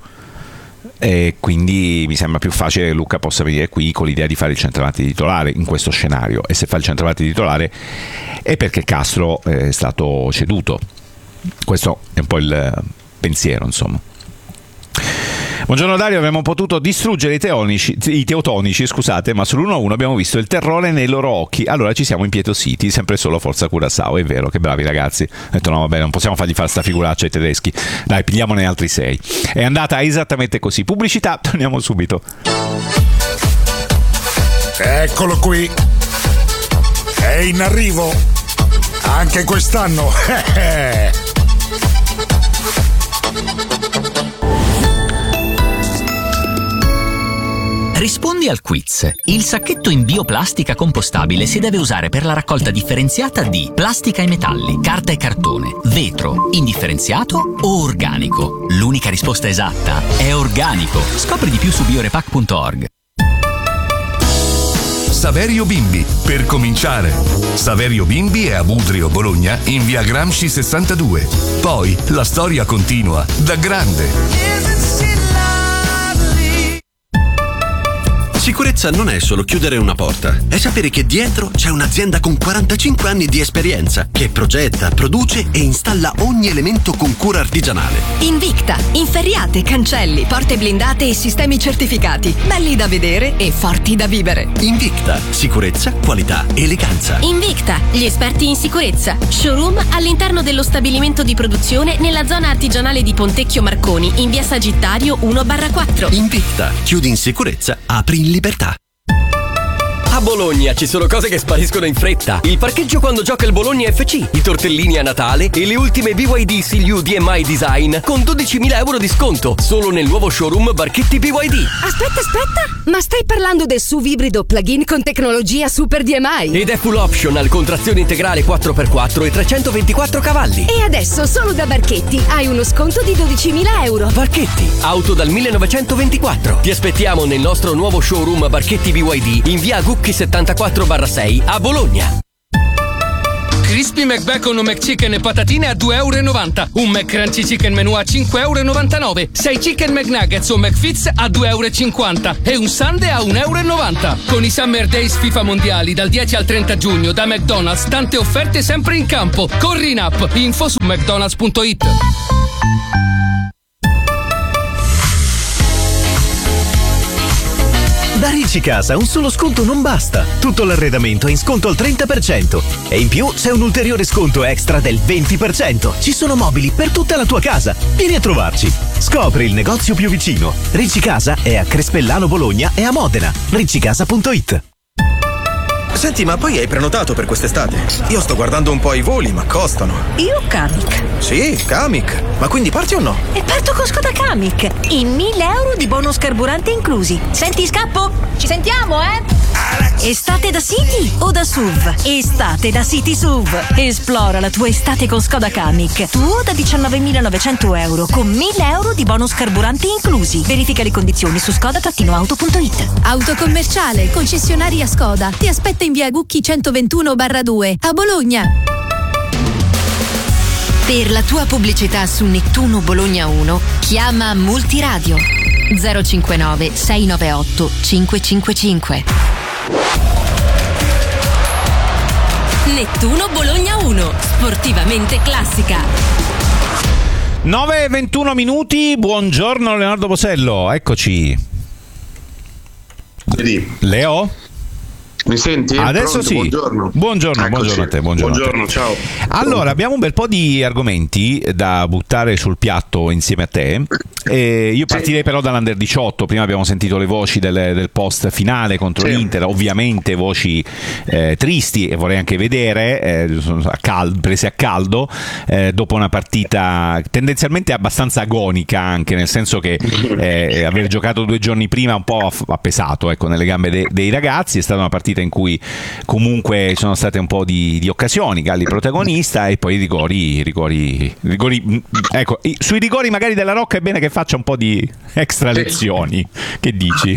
E quindi mi sembra più facile che Luca possa venire qui con l'idea di fare il centravanti titolare in questo scenario, e se fa il centravanti titolare è perché Castro è stato ceduto. Questo è un po' il pensiero, insomma. Buongiorno Dario, avremmo potuto distruggere i, teonici, i teotonici, scusate, ma sull'uno a uno abbiamo visto il terrore nei loro occhi, allora ci siamo impietositi, sempre solo Forza Curaçao, è vero, che bravi ragazzi. Ho detto no vabbè, non possiamo fargli fare sta figuraccia ai tedeschi, dai, pigliamone altri sei. È andata esattamente così. Pubblicità, torniamo subito. Eccolo qui, è in arrivo anche quest'anno. Rispondi al quiz. Il sacchetto in bioplastica compostabile si deve usare per la raccolta differenziata di plastica e metalli, carta e cartone, vetro, indifferenziato o organico. L'unica risposta esatta è organico. Scopri di più su biorepac punto org. Saverio Bimbi, per cominciare. Saverio Bimbi è a Budrio, Bologna, in via Gramsci sessantadue. Poi la storia continua da grande. Sicurezza non è solo chiudere una porta, è sapere che dietro c'è un'azienda con quarantacinque anni di esperienza che progetta, produce e installa ogni elemento con cura artigianale. Invicta, inferriate, cancelli, porte blindate e sistemi certificati, belli da vedere e forti da vivere. Invicta, sicurezza, qualità, eleganza. Invicta, gli esperti in sicurezza. Showroom all'interno dello stabilimento di produzione nella zona artigianale di Pontecchio Marconi, in via Sagittario uno barra quattro. Invicta, chiudi in sicurezza, apri in libertà. A Bologna ci sono cose che spariscono in fretta. Il parcheggio quando gioca il Bologna F C, i tortellini a Natale e le ultime B Y D C L U D M I Design con dodicimila euro di sconto solo nel nuovo showroom Barchetti B Y D. Aspetta, aspetta! Ma stai parlando del S U V ibrido plug-in con tecnologia Super D M I? Ed è full optional con trazione integrale quattro per quattro e trecentoventiquattro cavalli. E adesso solo da Barchetti hai uno sconto di dodicimila euro. Barchetti, auto dal millenovecentoventiquattro. Ti aspettiamo nel nostro nuovo showroom Barchetti B Y D in via Gucchi settantaquattro sei a Bologna. Crispy McBacon o McChicken e patatine a due e novanta euro. Un McCrunchy Chicken Menù a cinque e novantanove euro. sei Chicken McNuggets o McFits a due e cinquanta euro. E un Sundae a un e novanta euro. Con i Summer Days FIFA Mondiali dal dieci al trenta giugno da McDonald's, tante offerte sempre in campo. Corri in app. Info su mcdonalds punto it. Da Ricci Casa un solo sconto non basta. Tutto l'arredamento è in sconto al trenta per cento. E in più c'è un ulteriore sconto extra del venti per cento. Ci sono mobili per tutta la tua casa. Vieni a trovarci. Scopri il negozio più vicino. Ricci Casa è a Crespellano Bologna e a Modena. ricci casa punto it. Senti, ma poi hai prenotato per quest'estate? Io sto guardando un po' i voli, ma costano. Io Kamiq. Sì, Kamiq. Ma quindi parti o no? E parto con Skoda Kamiq. I mille euro di bonus carburante inclusi. Senti, scappo? Ci sentiamo, eh? Estate da City o da S U V? Estate da City S U V. Esplora la tua estate con Skoda Kamiq. Tuo da diciannovemilanovecento euro con mille euro di bonus carburanti inclusi. Verifica le condizioni su skoda auto punto it. Auto commerciale, concessionaria Skoda. Ti aspetta in via Gucchi centoventuno due a Bologna. Per la tua pubblicità su Nettuno Bologna uno chiama Multiradio zero cinquantanove sei novantotto cinquecentocinquantacinque. Nettuno Bologna uno, sportivamente classica. nove e ventuno minuti, buongiorno Leonardo Bosello, eccoci. Leo? Mi senti? Adesso Pronto? sì. Buongiorno. Buongiorno, buongiorno a te. Buongiorno, buongiorno a te. ciao. Allora, abbiamo un bel po' di argomenti da buttare sul piatto insieme a te. E io partirei sì. però dall'Under diciotto. Prima abbiamo sentito le voci del, del post finale contro sì. l'Inter, ovviamente voci eh, tristi, e vorrei anche vedere, eh, a caldo, prese a caldo, eh, dopo una partita tendenzialmente abbastanza agonica, anche nel senso che eh, aver giocato due giorni prima un po' ha pesato, ecco, nelle gambe de, dei ragazzi. È stata una partita in cui comunque ci sono state un po' di, di occasioni, Galli protagonista, e poi i rigori, rigori, rigori ecco, sui rigori magari della Rocca è bene che faccia un po' di extra lezioni. Che dici?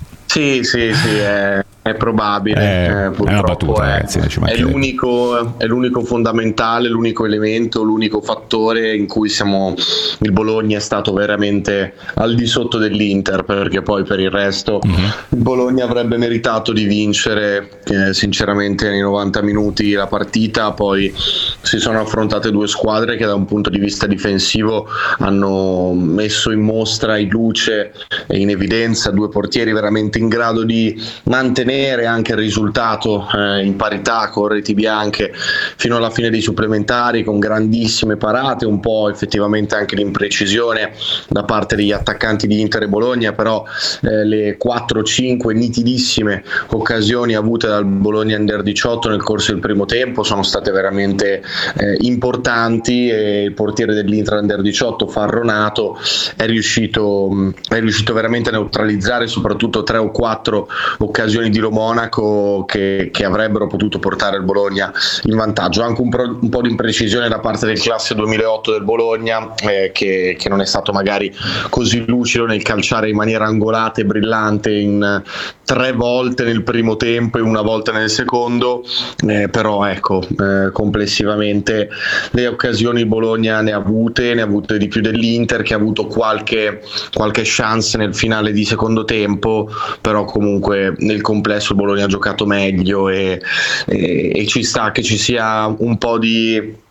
Sì, sì, sì, è, è probabile. Eh, eh, purtroppo è una battuta, è, ragazzi, è, l'unico, è l'unico fondamentale, l'unico elemento, l'unico fattore in cui siamo, il Bologna è stato veramente al di sotto dell'Inter, perché poi per il resto mm-hmm. il Bologna avrebbe meritato di vincere eh, sinceramente nei novanta minuti la partita. Poi si sono affrontate due squadre che da un punto di vista difensivo hanno messo in mostra, in luce e in evidenza due portieri veramente in grado di mantenere anche il risultato eh, in parità con reti bianche fino alla fine dei supplementari, con grandissime parate, un po' effettivamente anche l'imprecisione da parte degli attaccanti di Inter e Bologna, però eh, le quattro cinque nitidissime occasioni avute dal Bologna Under diciotto nel corso del primo tempo sono state veramente eh, importanti, e il portiere dell'Inter Under diciotto Farronato è riuscito, è riuscito veramente a neutralizzare soprattutto tre o quattro occasioni di Lo Monaco che, che avrebbero potuto portare il Bologna in vantaggio. Anche un, pro, un po' di imprecisione da parte del classe duemilaotto del Bologna eh, che, che non è stato magari così lucido nel calciare in maniera angolata e brillante in tre volte nel primo tempo e una volta nel secondo, eh, però ecco eh, complessivamente le occasioni il Bologna ne ha avute, ne ha avute di più dell'Inter, che ha avuto qualche, qualche chance nel finale di secondo tempo, però comunque nel complesso il Bologna ha giocato meglio e, e, e ci sta che ci sia un po' di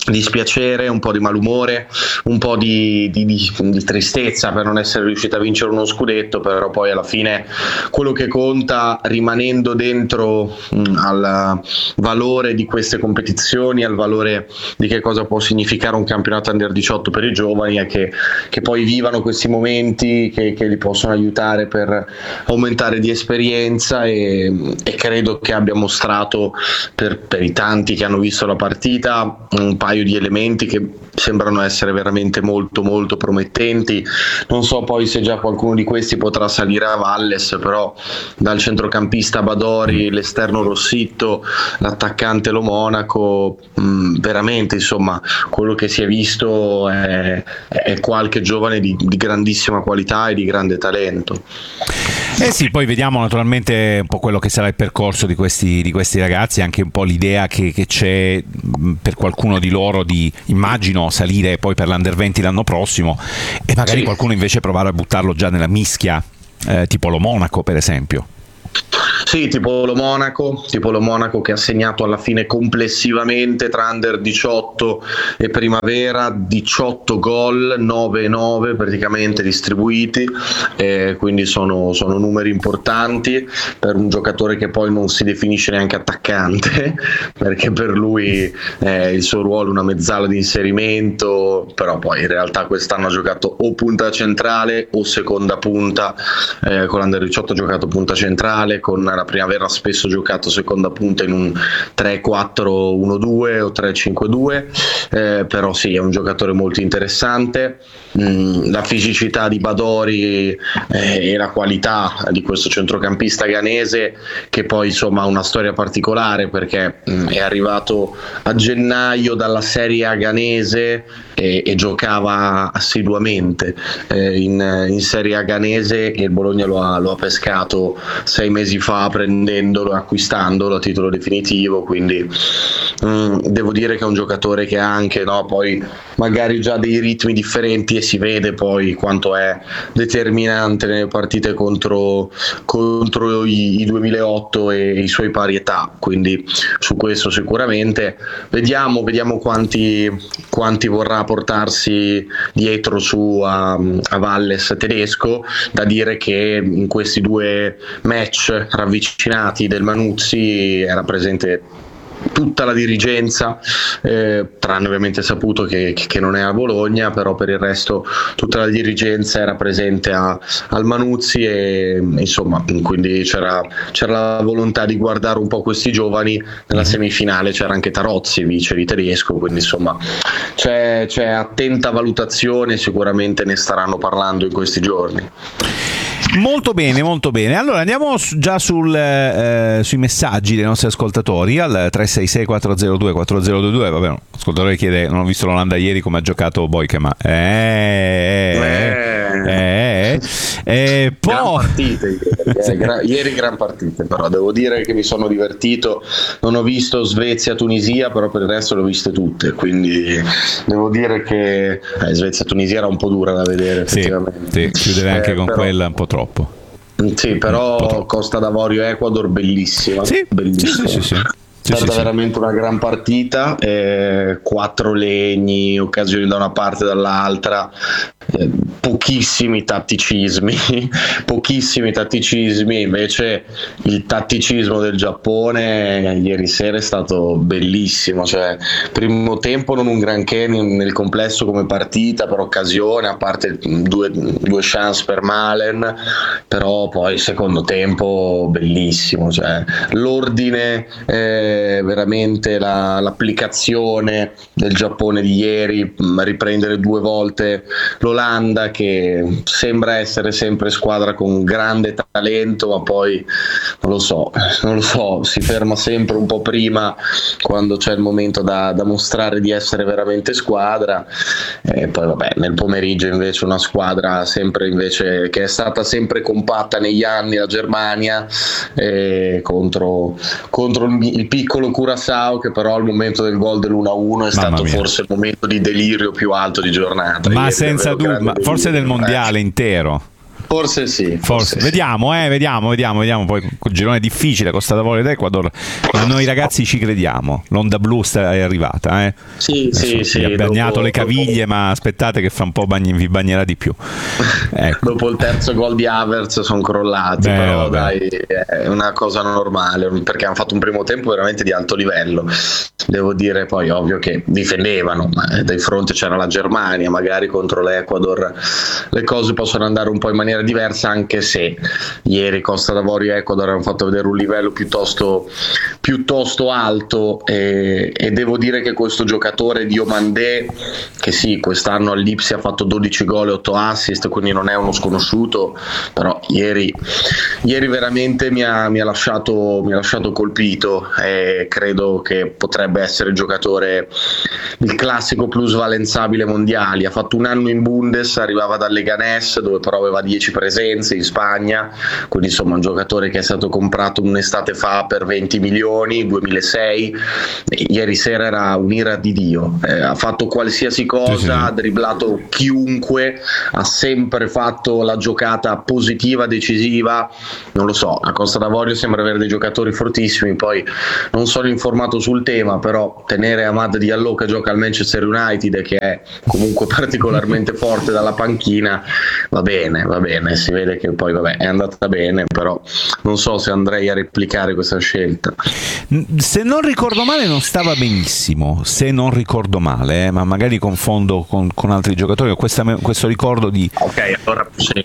dispiacere, un po' di malumore, un po' di, di, di, di tristezza per non essere riuscita a vincere uno scudetto, però poi alla fine quello che conta, rimanendo dentro mh, al valore di queste competizioni, al valore di che cosa può significare un campionato under diciotto per i giovani, è che, che poi vivano questi momenti che, che li possono aiutare per aumentare di esperienza, e, e credo che abbia mostrato per, per i tanti che hanno visto la partita un paio di elementi che sembrano essere veramente molto molto promettenti. Non so poi se già qualcuno di questi potrà salire a Valles, però dal centrocampista Badori, l'esterno Rossitto, l'attaccante Lo Monaco, mh, veramente insomma quello che si è visto è, è qualche giovane di, di grandissima qualità e di grande talento. Eh sì, poi vediamo naturalmente un po' quello che sarà il percorso di questi, di questi ragazzi, anche un po' l'idea che, che c'è per qualcuno di loro di, immagino, salire poi per l'Under venti l'anno prossimo, e magari sì, qualcuno invece provare a buttarlo già nella mischia, eh, tipo Lo Monaco per esempio. Sì, tipo lo Monaco, tipo lo Monaco che ha segnato alla fine complessivamente tra under diciotto e primavera diciotto gol, nove nove praticamente distribuiti, eh, quindi sono, sono numeri importanti per un giocatore che poi non si definisce neanche attaccante, perché per lui eh, il suo ruolo è una mezzala di inserimento, però poi in realtà quest'anno ha giocato o punta centrale o seconda punta, eh, con l'under diciotto ha giocato punta centrale, con la primavera spesso giocato seconda punta in un tre quattro uno due o tre cinque due, eh, però sì, è un giocatore molto interessante. Mm, la fisicità di Badori eh, e la qualità di questo centrocampista ghanese, che poi insomma ha una storia particolare perché mm, è arrivato a gennaio dalla Serie A ghanese e, e giocava assiduamente eh, in, in Serie A ghanese, e il Bologna lo ha, lo ha pescato sei mesi fa prendendolo, acquistandolo a titolo definitivo, quindi mm, devo dire che è un giocatore che ha anche, no, poi magari già dei ritmi differenti, e si vede poi quanto è determinante nelle partite contro, contro i, i duemilaotto e i suoi pari età, quindi su questo sicuramente vediamo, vediamo quanti, quanti vorrà portarsi dietro su a, a Valles tedesco. Da dire che in questi due match ravvicinati del Manuzzi era presente tutta la dirigenza, eh, tranne ovviamente Saputo che, che non è a Bologna, però per il resto tutta la dirigenza era presente a, al Manuzzi, e insomma quindi c'era, c'era la volontà di guardare un po' questi giovani. Nella semifinale c'era anche Tarozzi, vice di tedesco, quindi insomma c'è, c'è attenta valutazione, sicuramente ne staranno parlando in questi giorni. Molto bene, molto bene. Allora andiamo già sul, eh, sui messaggi dei nostri ascoltatori al tre sei sei quattro zero due quattro zero due due. Vabbè, l'ascoltatore chiede: non ho visto l'Olanda ieri, come ha giocato Boykema. Eh, eh, eh, eh, poi... gran partite ieri, gra- ieri gran partite, però devo dire che mi sono divertito. Non ho visto Svezia-Tunisia, però per il resto le ho viste tutte, quindi devo dire che eh, Svezia-Tunisia era un po' dura da vedere, effettivamente. Sì, sì, chiudere anche eh, con però... quella un po' troppo. Sì, però Costa d'Avorio Ecuador bellissima, sì, bellissima. Sì, sì, sì, sì. È stata sì, sì, veramente una gran partita, eh, quattro legni, occasioni da una parte e dall'altra, eh, pochissimi tatticismi, pochissimi tatticismi, invece il tatticismo del Giappone ieri sera è stato bellissimo, cioè primo tempo non un granché nel complesso come partita per occasione, a parte due, due chance per Malen, però poi secondo tempo bellissimo, cioè l'ordine, eh, veramente la, l'applicazione del Giappone di ieri, riprendere due volte l'Olanda che sembra essere sempre squadra con grande talento, ma poi non lo so, non lo so, si ferma sempre un po' prima quando c'è il momento da, da mostrare di essere veramente squadra, e poi vabbè nel pomeriggio invece una squadra sempre invece che è stata sempre compatta negli anni, la Germania, eh, contro, contro il, il piccolo Curaçao, che però al momento del gol dell'uno a uno è stato forse il momento di delirio più alto di giornata. Ma ieri, senza dubbio, ma forse del mondiale intero. Forse sì. Forse. forse Vediamo, eh, vediamo, vediamo, vediamo. Poi col girone difficile, Costa d'Avorio ed Ecuador, ma noi ragazzi ci crediamo. L'onda blu sta, è arrivata, eh. Sì, sì, sì. Vi ha bagnato dopo, le caviglie, dopo... ma aspettate che fra un po' bagni, vi bagnerà di più. Ecco. Dopo il terzo gol di Havertz sono crollati, Beh, però vabbè. dai, è una cosa normale, perché hanno fatto un primo tempo veramente di alto livello. Devo dire, poi ovvio che difendevano, ma di fronte c'era la Germania, magari contro l'Ecuador le cose possono andare un po' in maniera diversa, anche se ieri Costa d'Avorio e Ecuador hanno fatto vedere un livello piuttosto, piuttosto alto e, e devo dire che questo giocatore Diomandé, che sì, quest'anno all'Ipsia ha fatto dodici gol e otto assist, quindi non è uno sconosciuto, però ieri, ieri veramente mi ha, mi ha lasciato, mi ha lasciato colpito e credo che potrebbe essere il giocatore, il classico plusvalenzabile mondiali. Ha fatto un anno in Bundes, arrivava dal Leganés dove però aveva dieci presenze in Spagna, quindi insomma un giocatore che è stato comprato un'estate fa per venti milioni, duemilasei. Ieri sera era un'ira di Dio, eh, ha fatto qualsiasi cosa, sì, sì. ha dribblato chiunque, ha sempre fatto la giocata positiva, decisiva. Non lo so, a Costa d'Avorio sembra avere dei giocatori fortissimi, poi non sono informato sul tema, però tenere Amad Diallo che gioca al Manchester United e che è comunque particolarmente forte dalla panchina, va bene, va bene, si vede che poi vabbè è andata bene, però non so se andrei a replicare questa scelta. Se non ricordo male non stava benissimo, se non ricordo male, eh, ma magari confondo con, con altri giocatori, ho questa, questo ricordo di... Ok, allora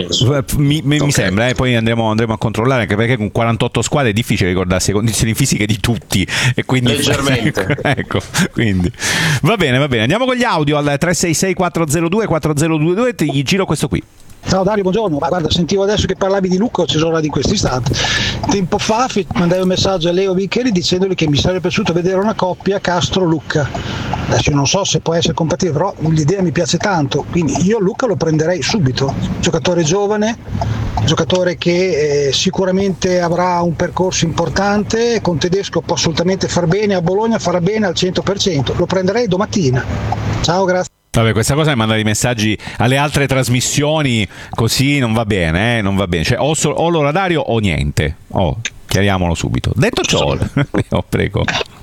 mi, mi, okay. mi sembra, eh, poi andremo, andremo a controllare, anche perché con quarantotto squadre è difficile ricordarsi le condizioni fisiche di tutti e quindi leggermente ecco, quindi va bene, va bene, andiamo con gli audio al tre sei sei quattro zero due quattro zero due due, ti giro questo qui. Ciao Dario, buongiorno. Ma guarda, sentivo adesso che parlavi di Lucca, ci sono là di questo istante. Tempo fa mandai un messaggio a Leo Viccheri dicendogli che mi sarebbe piaciuto vedere una coppia Castro-Lucca. Adesso io non so se può essere compatibile, però l'idea mi piace tanto, quindi io Lucca lo prenderei subito. Giocatore giovane, giocatore che eh, sicuramente avrà un percorso importante, con Tedesco può assolutamente far bene, a Bologna farà bene al cento per cento. Lo prenderei domattina. Ciao, grazie. Vabbè, questa cosa è mandare i messaggi alle altre trasmissioni, così non va bene, eh? Non va bene. Cioè, o, so, o l'orario o niente. Oh, chiariamolo subito. Detto ciò, oh, prego.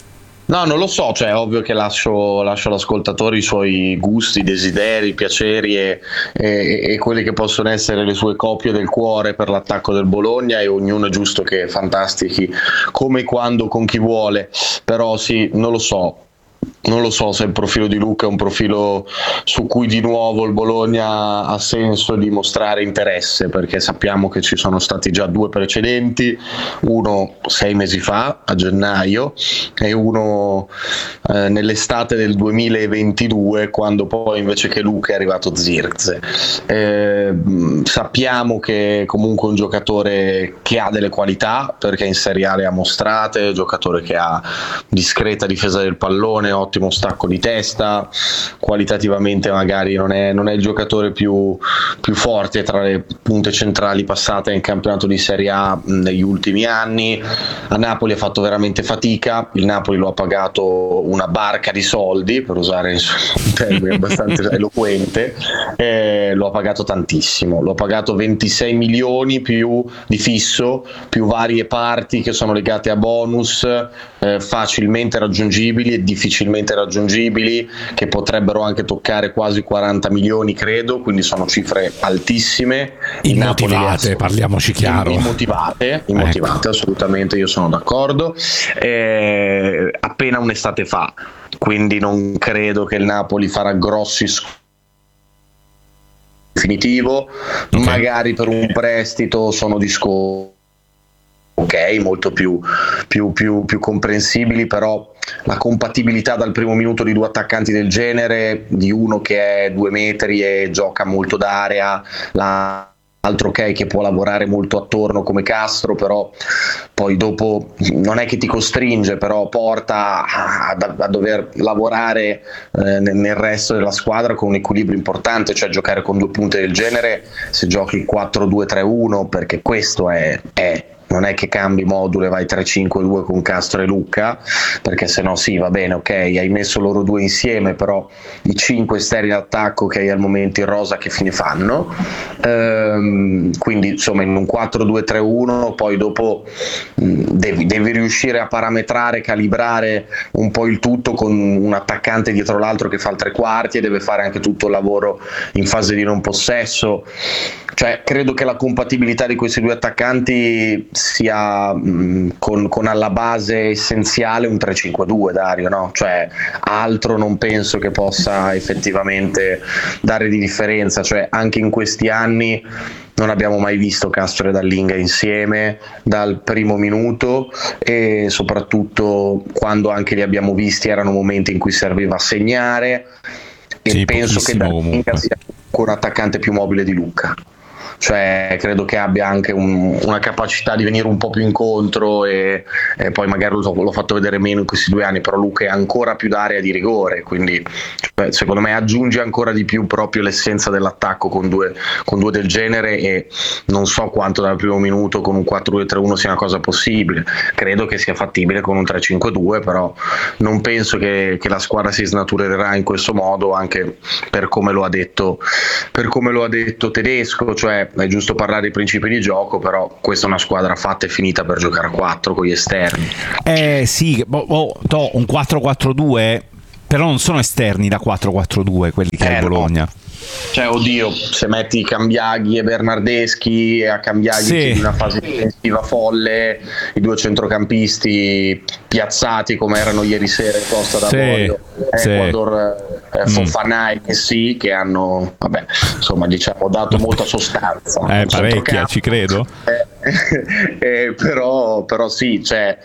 No, non lo so, cioè è ovvio che lascio, lascio all'ascoltatore i suoi gusti, desideri, piaceri e, e, e quelli che possono essere le sue coppie del cuore per l'attacco del Bologna, e ognuno è giusto che fantastichi come e quando con chi vuole, però sì, non lo so. Non lo so se il profilo di Lucca è un profilo su cui di nuovo il Bologna ha senso di mostrare interesse, perché sappiamo che ci sono stati già due precedenti, uno sei mesi fa a gennaio e uno eh, nell'estate del duemilaventidue, quando poi invece che Lucca è arrivato Zirkzee. Eh, sappiamo che comunque è un giocatore che ha delle qualità, perché in Serie A le ha mostrate, è un giocatore che ha discreta difesa del pallone, ottimo stacco di testa, qualitativamente magari non è, non è il giocatore più, più forte tra le punte centrali passate in campionato di Serie A negli ultimi anni. A Napoli ha fatto veramente fatica, il Napoli lo ha pagato una barca di soldi, per usare un termine abbastanza eloquente, e lo ha pagato tantissimo, lo ha pagato ventisei milioni più di fisso, più varie parti che sono legate a bonus eh, facilmente raggiungibili e difficilmente raggiungibili, che potrebbero anche toccare quasi quaranta milioni credo, quindi sono cifre altissime, immotivate, parliamoci chiaro, immotivate, immotivate ecco. Assolutamente, io sono d'accordo, eh, appena un'estate fa, quindi non credo che il Napoli farà grossi sconti definitivo, okay. Magari per un prestito sono discorsi ok, molto più, più, più, più comprensibili, però la compatibilità dal primo minuto di due attaccanti del genere, di uno che è due metri e gioca molto d'area, la altro ok che può lavorare molto attorno come Castro, però poi dopo non è che ti costringe, però porta a, a dover lavorare eh, nel resto della squadra con un equilibrio importante, cioè giocare con due punte del genere se giochi quattro due tre uno, perché questo è, è non è che cambi modulo e vai tre cinque due con Castro e Lucca, perché se no sì, va bene, ok, hai messo loro due insieme, però i cinque esterni d'attacco che hai al momento in rosa che fine fanno? Ehm, quindi insomma in un quattro due tre uno poi dopo mh, devi, devi riuscire a parametrare, calibrare un po' il tutto con un attaccante dietro l'altro che fa il tre quarti e deve fare anche tutto il lavoro in fase di non possesso. Cioè credo che la compatibilità di questi due attaccanti sia mh, con, con alla base essenziale un tre cinque due, Dario, no? Cioè altro non penso che possa effettivamente dare di differenza. Cioè anche in questi anni non abbiamo mai visto Castro e Dallinga insieme dal primo minuto, e soprattutto quando anche li abbiamo visti erano momenti in cui serviva a segnare, e sì, penso che Dallinga sia un attaccante più mobile di Lucca. Cioè credo che abbia anche un, una capacità di venire un po' più incontro, e, e poi magari l'ho, l'ho fatto vedere meno in questi due anni, però Lucca è ancora più d'area di rigore, quindi cioè, secondo me aggiunge ancora di più proprio l'essenza dell'attacco con due, con due del genere, e non so quanto dal primo minuto con un quattro due tre uno sia una cosa possibile. Credo che sia fattibile con un tre cinque due, però non penso che, che la squadra si snaturerà in questo modo, anche per come lo ha detto, per come lo ha detto Tedesco. Cioè è giusto parlare dei principi di gioco, però questa è una squadra fatta e finita per giocare a quattro con gli esterni. Eh sì, boh, boh, to, un quattro quattro due, però non sono esterni da quattro quattro due quelli che eh, è Bologna. No. Cioè oddio, se metti Cambiaghi e Bernardeschi, e a Cambiaghi sì. in una fase difensiva folle, i due centrocampisti piazzati come erano ieri sera in Costa d'Avorio, sì. Ecuador, sì. eh, Fofana e Messi, che hanno vabbè, insomma diciamo dato molta sostanza. Eh, parecchia, ci credo. Eh, eh, però, però sì, cioè,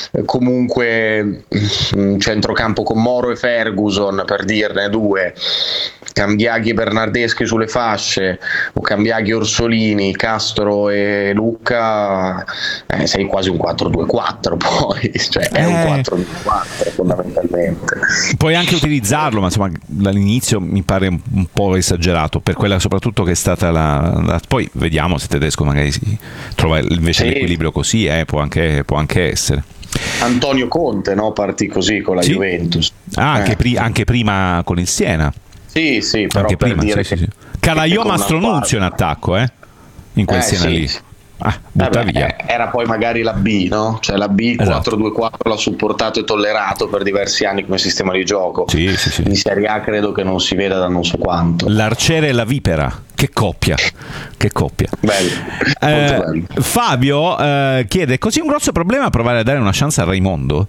comunque un centrocampo con Moro e Ferguson, per dirne due, Cambiaghi e Bernardeschi sulle fasce, o Cambiaghi e Orsolini, Castro e Lucca, eh, sei quasi un quattro due quattro poi, cioè è eh. un quattro due quattro fondamentalmente. Puoi anche utilizzarlo, ma insomma dall'inizio mi pare un po' esagerato, per quella soprattutto che è stata la, la... poi vediamo se Tedesco magari si trova invece sì. l'equilibrio così, eh, può, anche, può anche essere. Antonio Conte, no? Partì così con la sì. Juventus. Ah, anche, eh. pri- anche prima con il Siena. Sì, sì, però anche per prima, dire sì, che, sì, sì. Calaiò Mastronunzio in attacco, eh? In quel eh, Siena sì. lì. Ah, butta eh beh, via. Era poi magari la B, no? Cioè la B esatto. quattro due quattro l'ha supportato e tollerato per diversi anni come sistema di gioco. Sì, sì, sì. In Serie A credo che non si veda da non so quanto. L'arciere e la vipera, che coppia, che coppia. Bello, eh, molto bello. Fabio eh, chiede: così un grosso problema provare a dare una chance a Raimondo?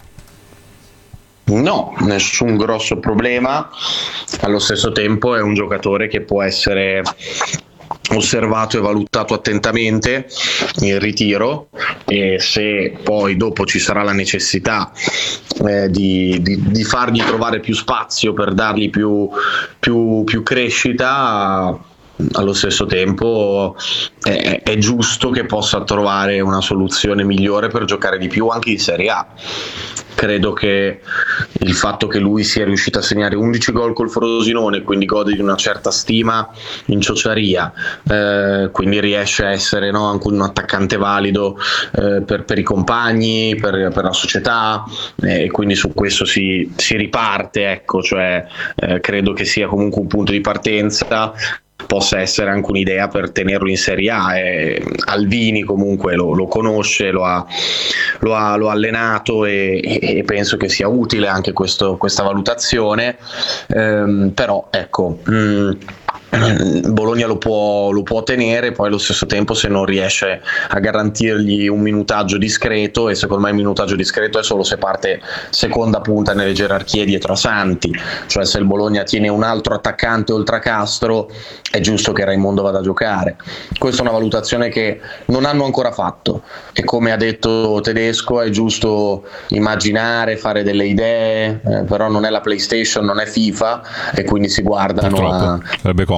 No, nessun grosso problema. Allo stesso tempo è un giocatore che può essere osservato e valutato attentamente in ritiro, e se poi dopo ci sarà la necessità eh, di, di, di fargli trovare più spazio per dargli più, più, più crescita, allo stesso tempo è, è giusto che possa trovare una soluzione migliore per giocare di più anche in Serie A. Credo che il fatto che lui sia riuscito a segnare undici gol col Frosinone, quindi gode di una certa stima in Ciociaria, eh, quindi riesce a essere, no, anche un attaccante valido eh, per, per i compagni, per, per la società, e eh, quindi su questo si, si riparte, ecco, cioè eh, credo che sia comunque un punto di partenza, possa essere anche un'idea per tenerlo in Serie A. E Alvini comunque lo, lo conosce, lo ha, lo ha, lo ha allenato, e, e penso che sia utile anche questo, questa valutazione, ehm, però ecco mh, Bologna lo può, lo può tenere, poi allo stesso tempo se non riesce a garantirgli un minutaggio discreto, e secondo me il minutaggio discreto è solo se parte seconda punta nelle gerarchie dietro a Santi, cioè se il Bologna tiene un altro attaccante oltre a Castro è giusto che Raimondo vada a giocare. Questa è una valutazione che non hanno ancora fatto, e come ha detto Tedesco è giusto immaginare, fare delle idee, eh, però non è la PlayStation, non è FIFA, e quindi si guardano a,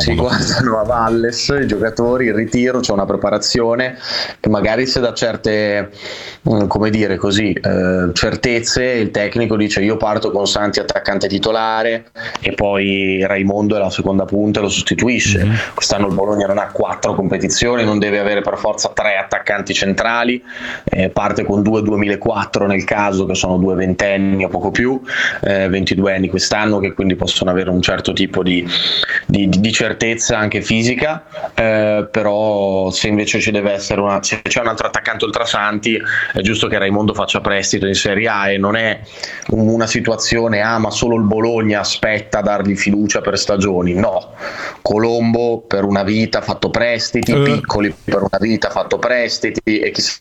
si guardano a Valles i giocatori, il ritiro, c'è una preparazione che magari se da certe, come dire così, eh, certezze il tecnico dice io parto con Santi attaccante titolare e poi Raimondo è la seconda punta e lo sostituisce. Mm-hmm. Quest'anno il Bologna non ha quattro competizioni, non deve avere per forza tre attaccanti centrali, eh, parte con due duemilaquattro nel caso, che sono due ventenni o poco più, eh, ventidue anni quest'anno, che quindi possono avere un certo tipo di, di, di certezza anche fisica, eh, però se invece ci deve essere una, se c'è un altro attaccante oltre a Santi è giusto che Raimondo faccia prestito in Serie A, e non è una situazione ah ma solo il Bologna aspetta a dargli fiducia per stagioni, no, Colombo per una vita ha fatto prestiti, uh. Piccoli per una vita ha fatto prestiti e chissà.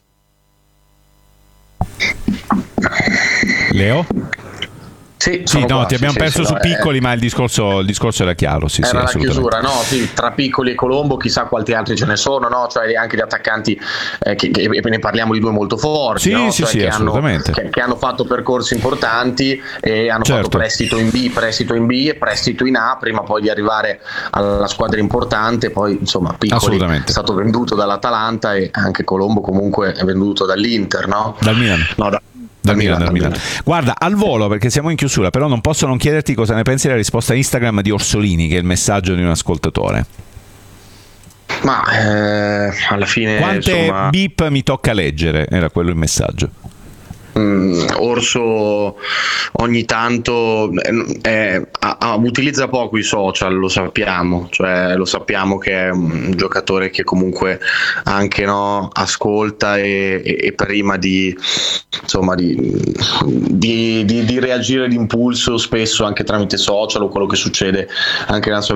Leo? Sì, sì no, qua, ti abbiamo sì, perso sì, su no, Piccoli, eh, ma il discorso, il discorso era chiaro. Sì, era sì, la chiusura, no? Sì, tra Piccoli e Colombo chissà quanti altri ce ne sono, no? Cioè anche gli attaccanti, eh, che, che ne parliamo di due molto forti, sì, no? sì, Cioè, sì, che assolutamente. Hanno, che, che hanno fatto percorsi importanti e hanno certo. fatto prestito in B, prestito in B e prestito in A prima poi di arrivare alla squadra importante. Poi insomma Piccoli è stato venduto dall'Atalanta e anche Colombo comunque è venduto dall'Inter, no? Dal Milan. No, da, Dal Milan, dal Milan. Guarda, al volo, perché siamo in chiusura, però non posso non chiederti cosa ne pensi della risposta Instagram di Orsolini, che è il messaggio di un ascoltatore. Ma eh, alla fine quante insomma, beep mi tocca leggere, era quello il messaggio. Mm, Orso ogni tanto eh, a, a, utilizza poco i social, lo sappiamo, cioè lo sappiamo che è un giocatore che comunque anche no, ascolta e, e, e prima di insomma di, di, di, di reagire d'impulso spesso anche tramite social o quello che succede anche nella sua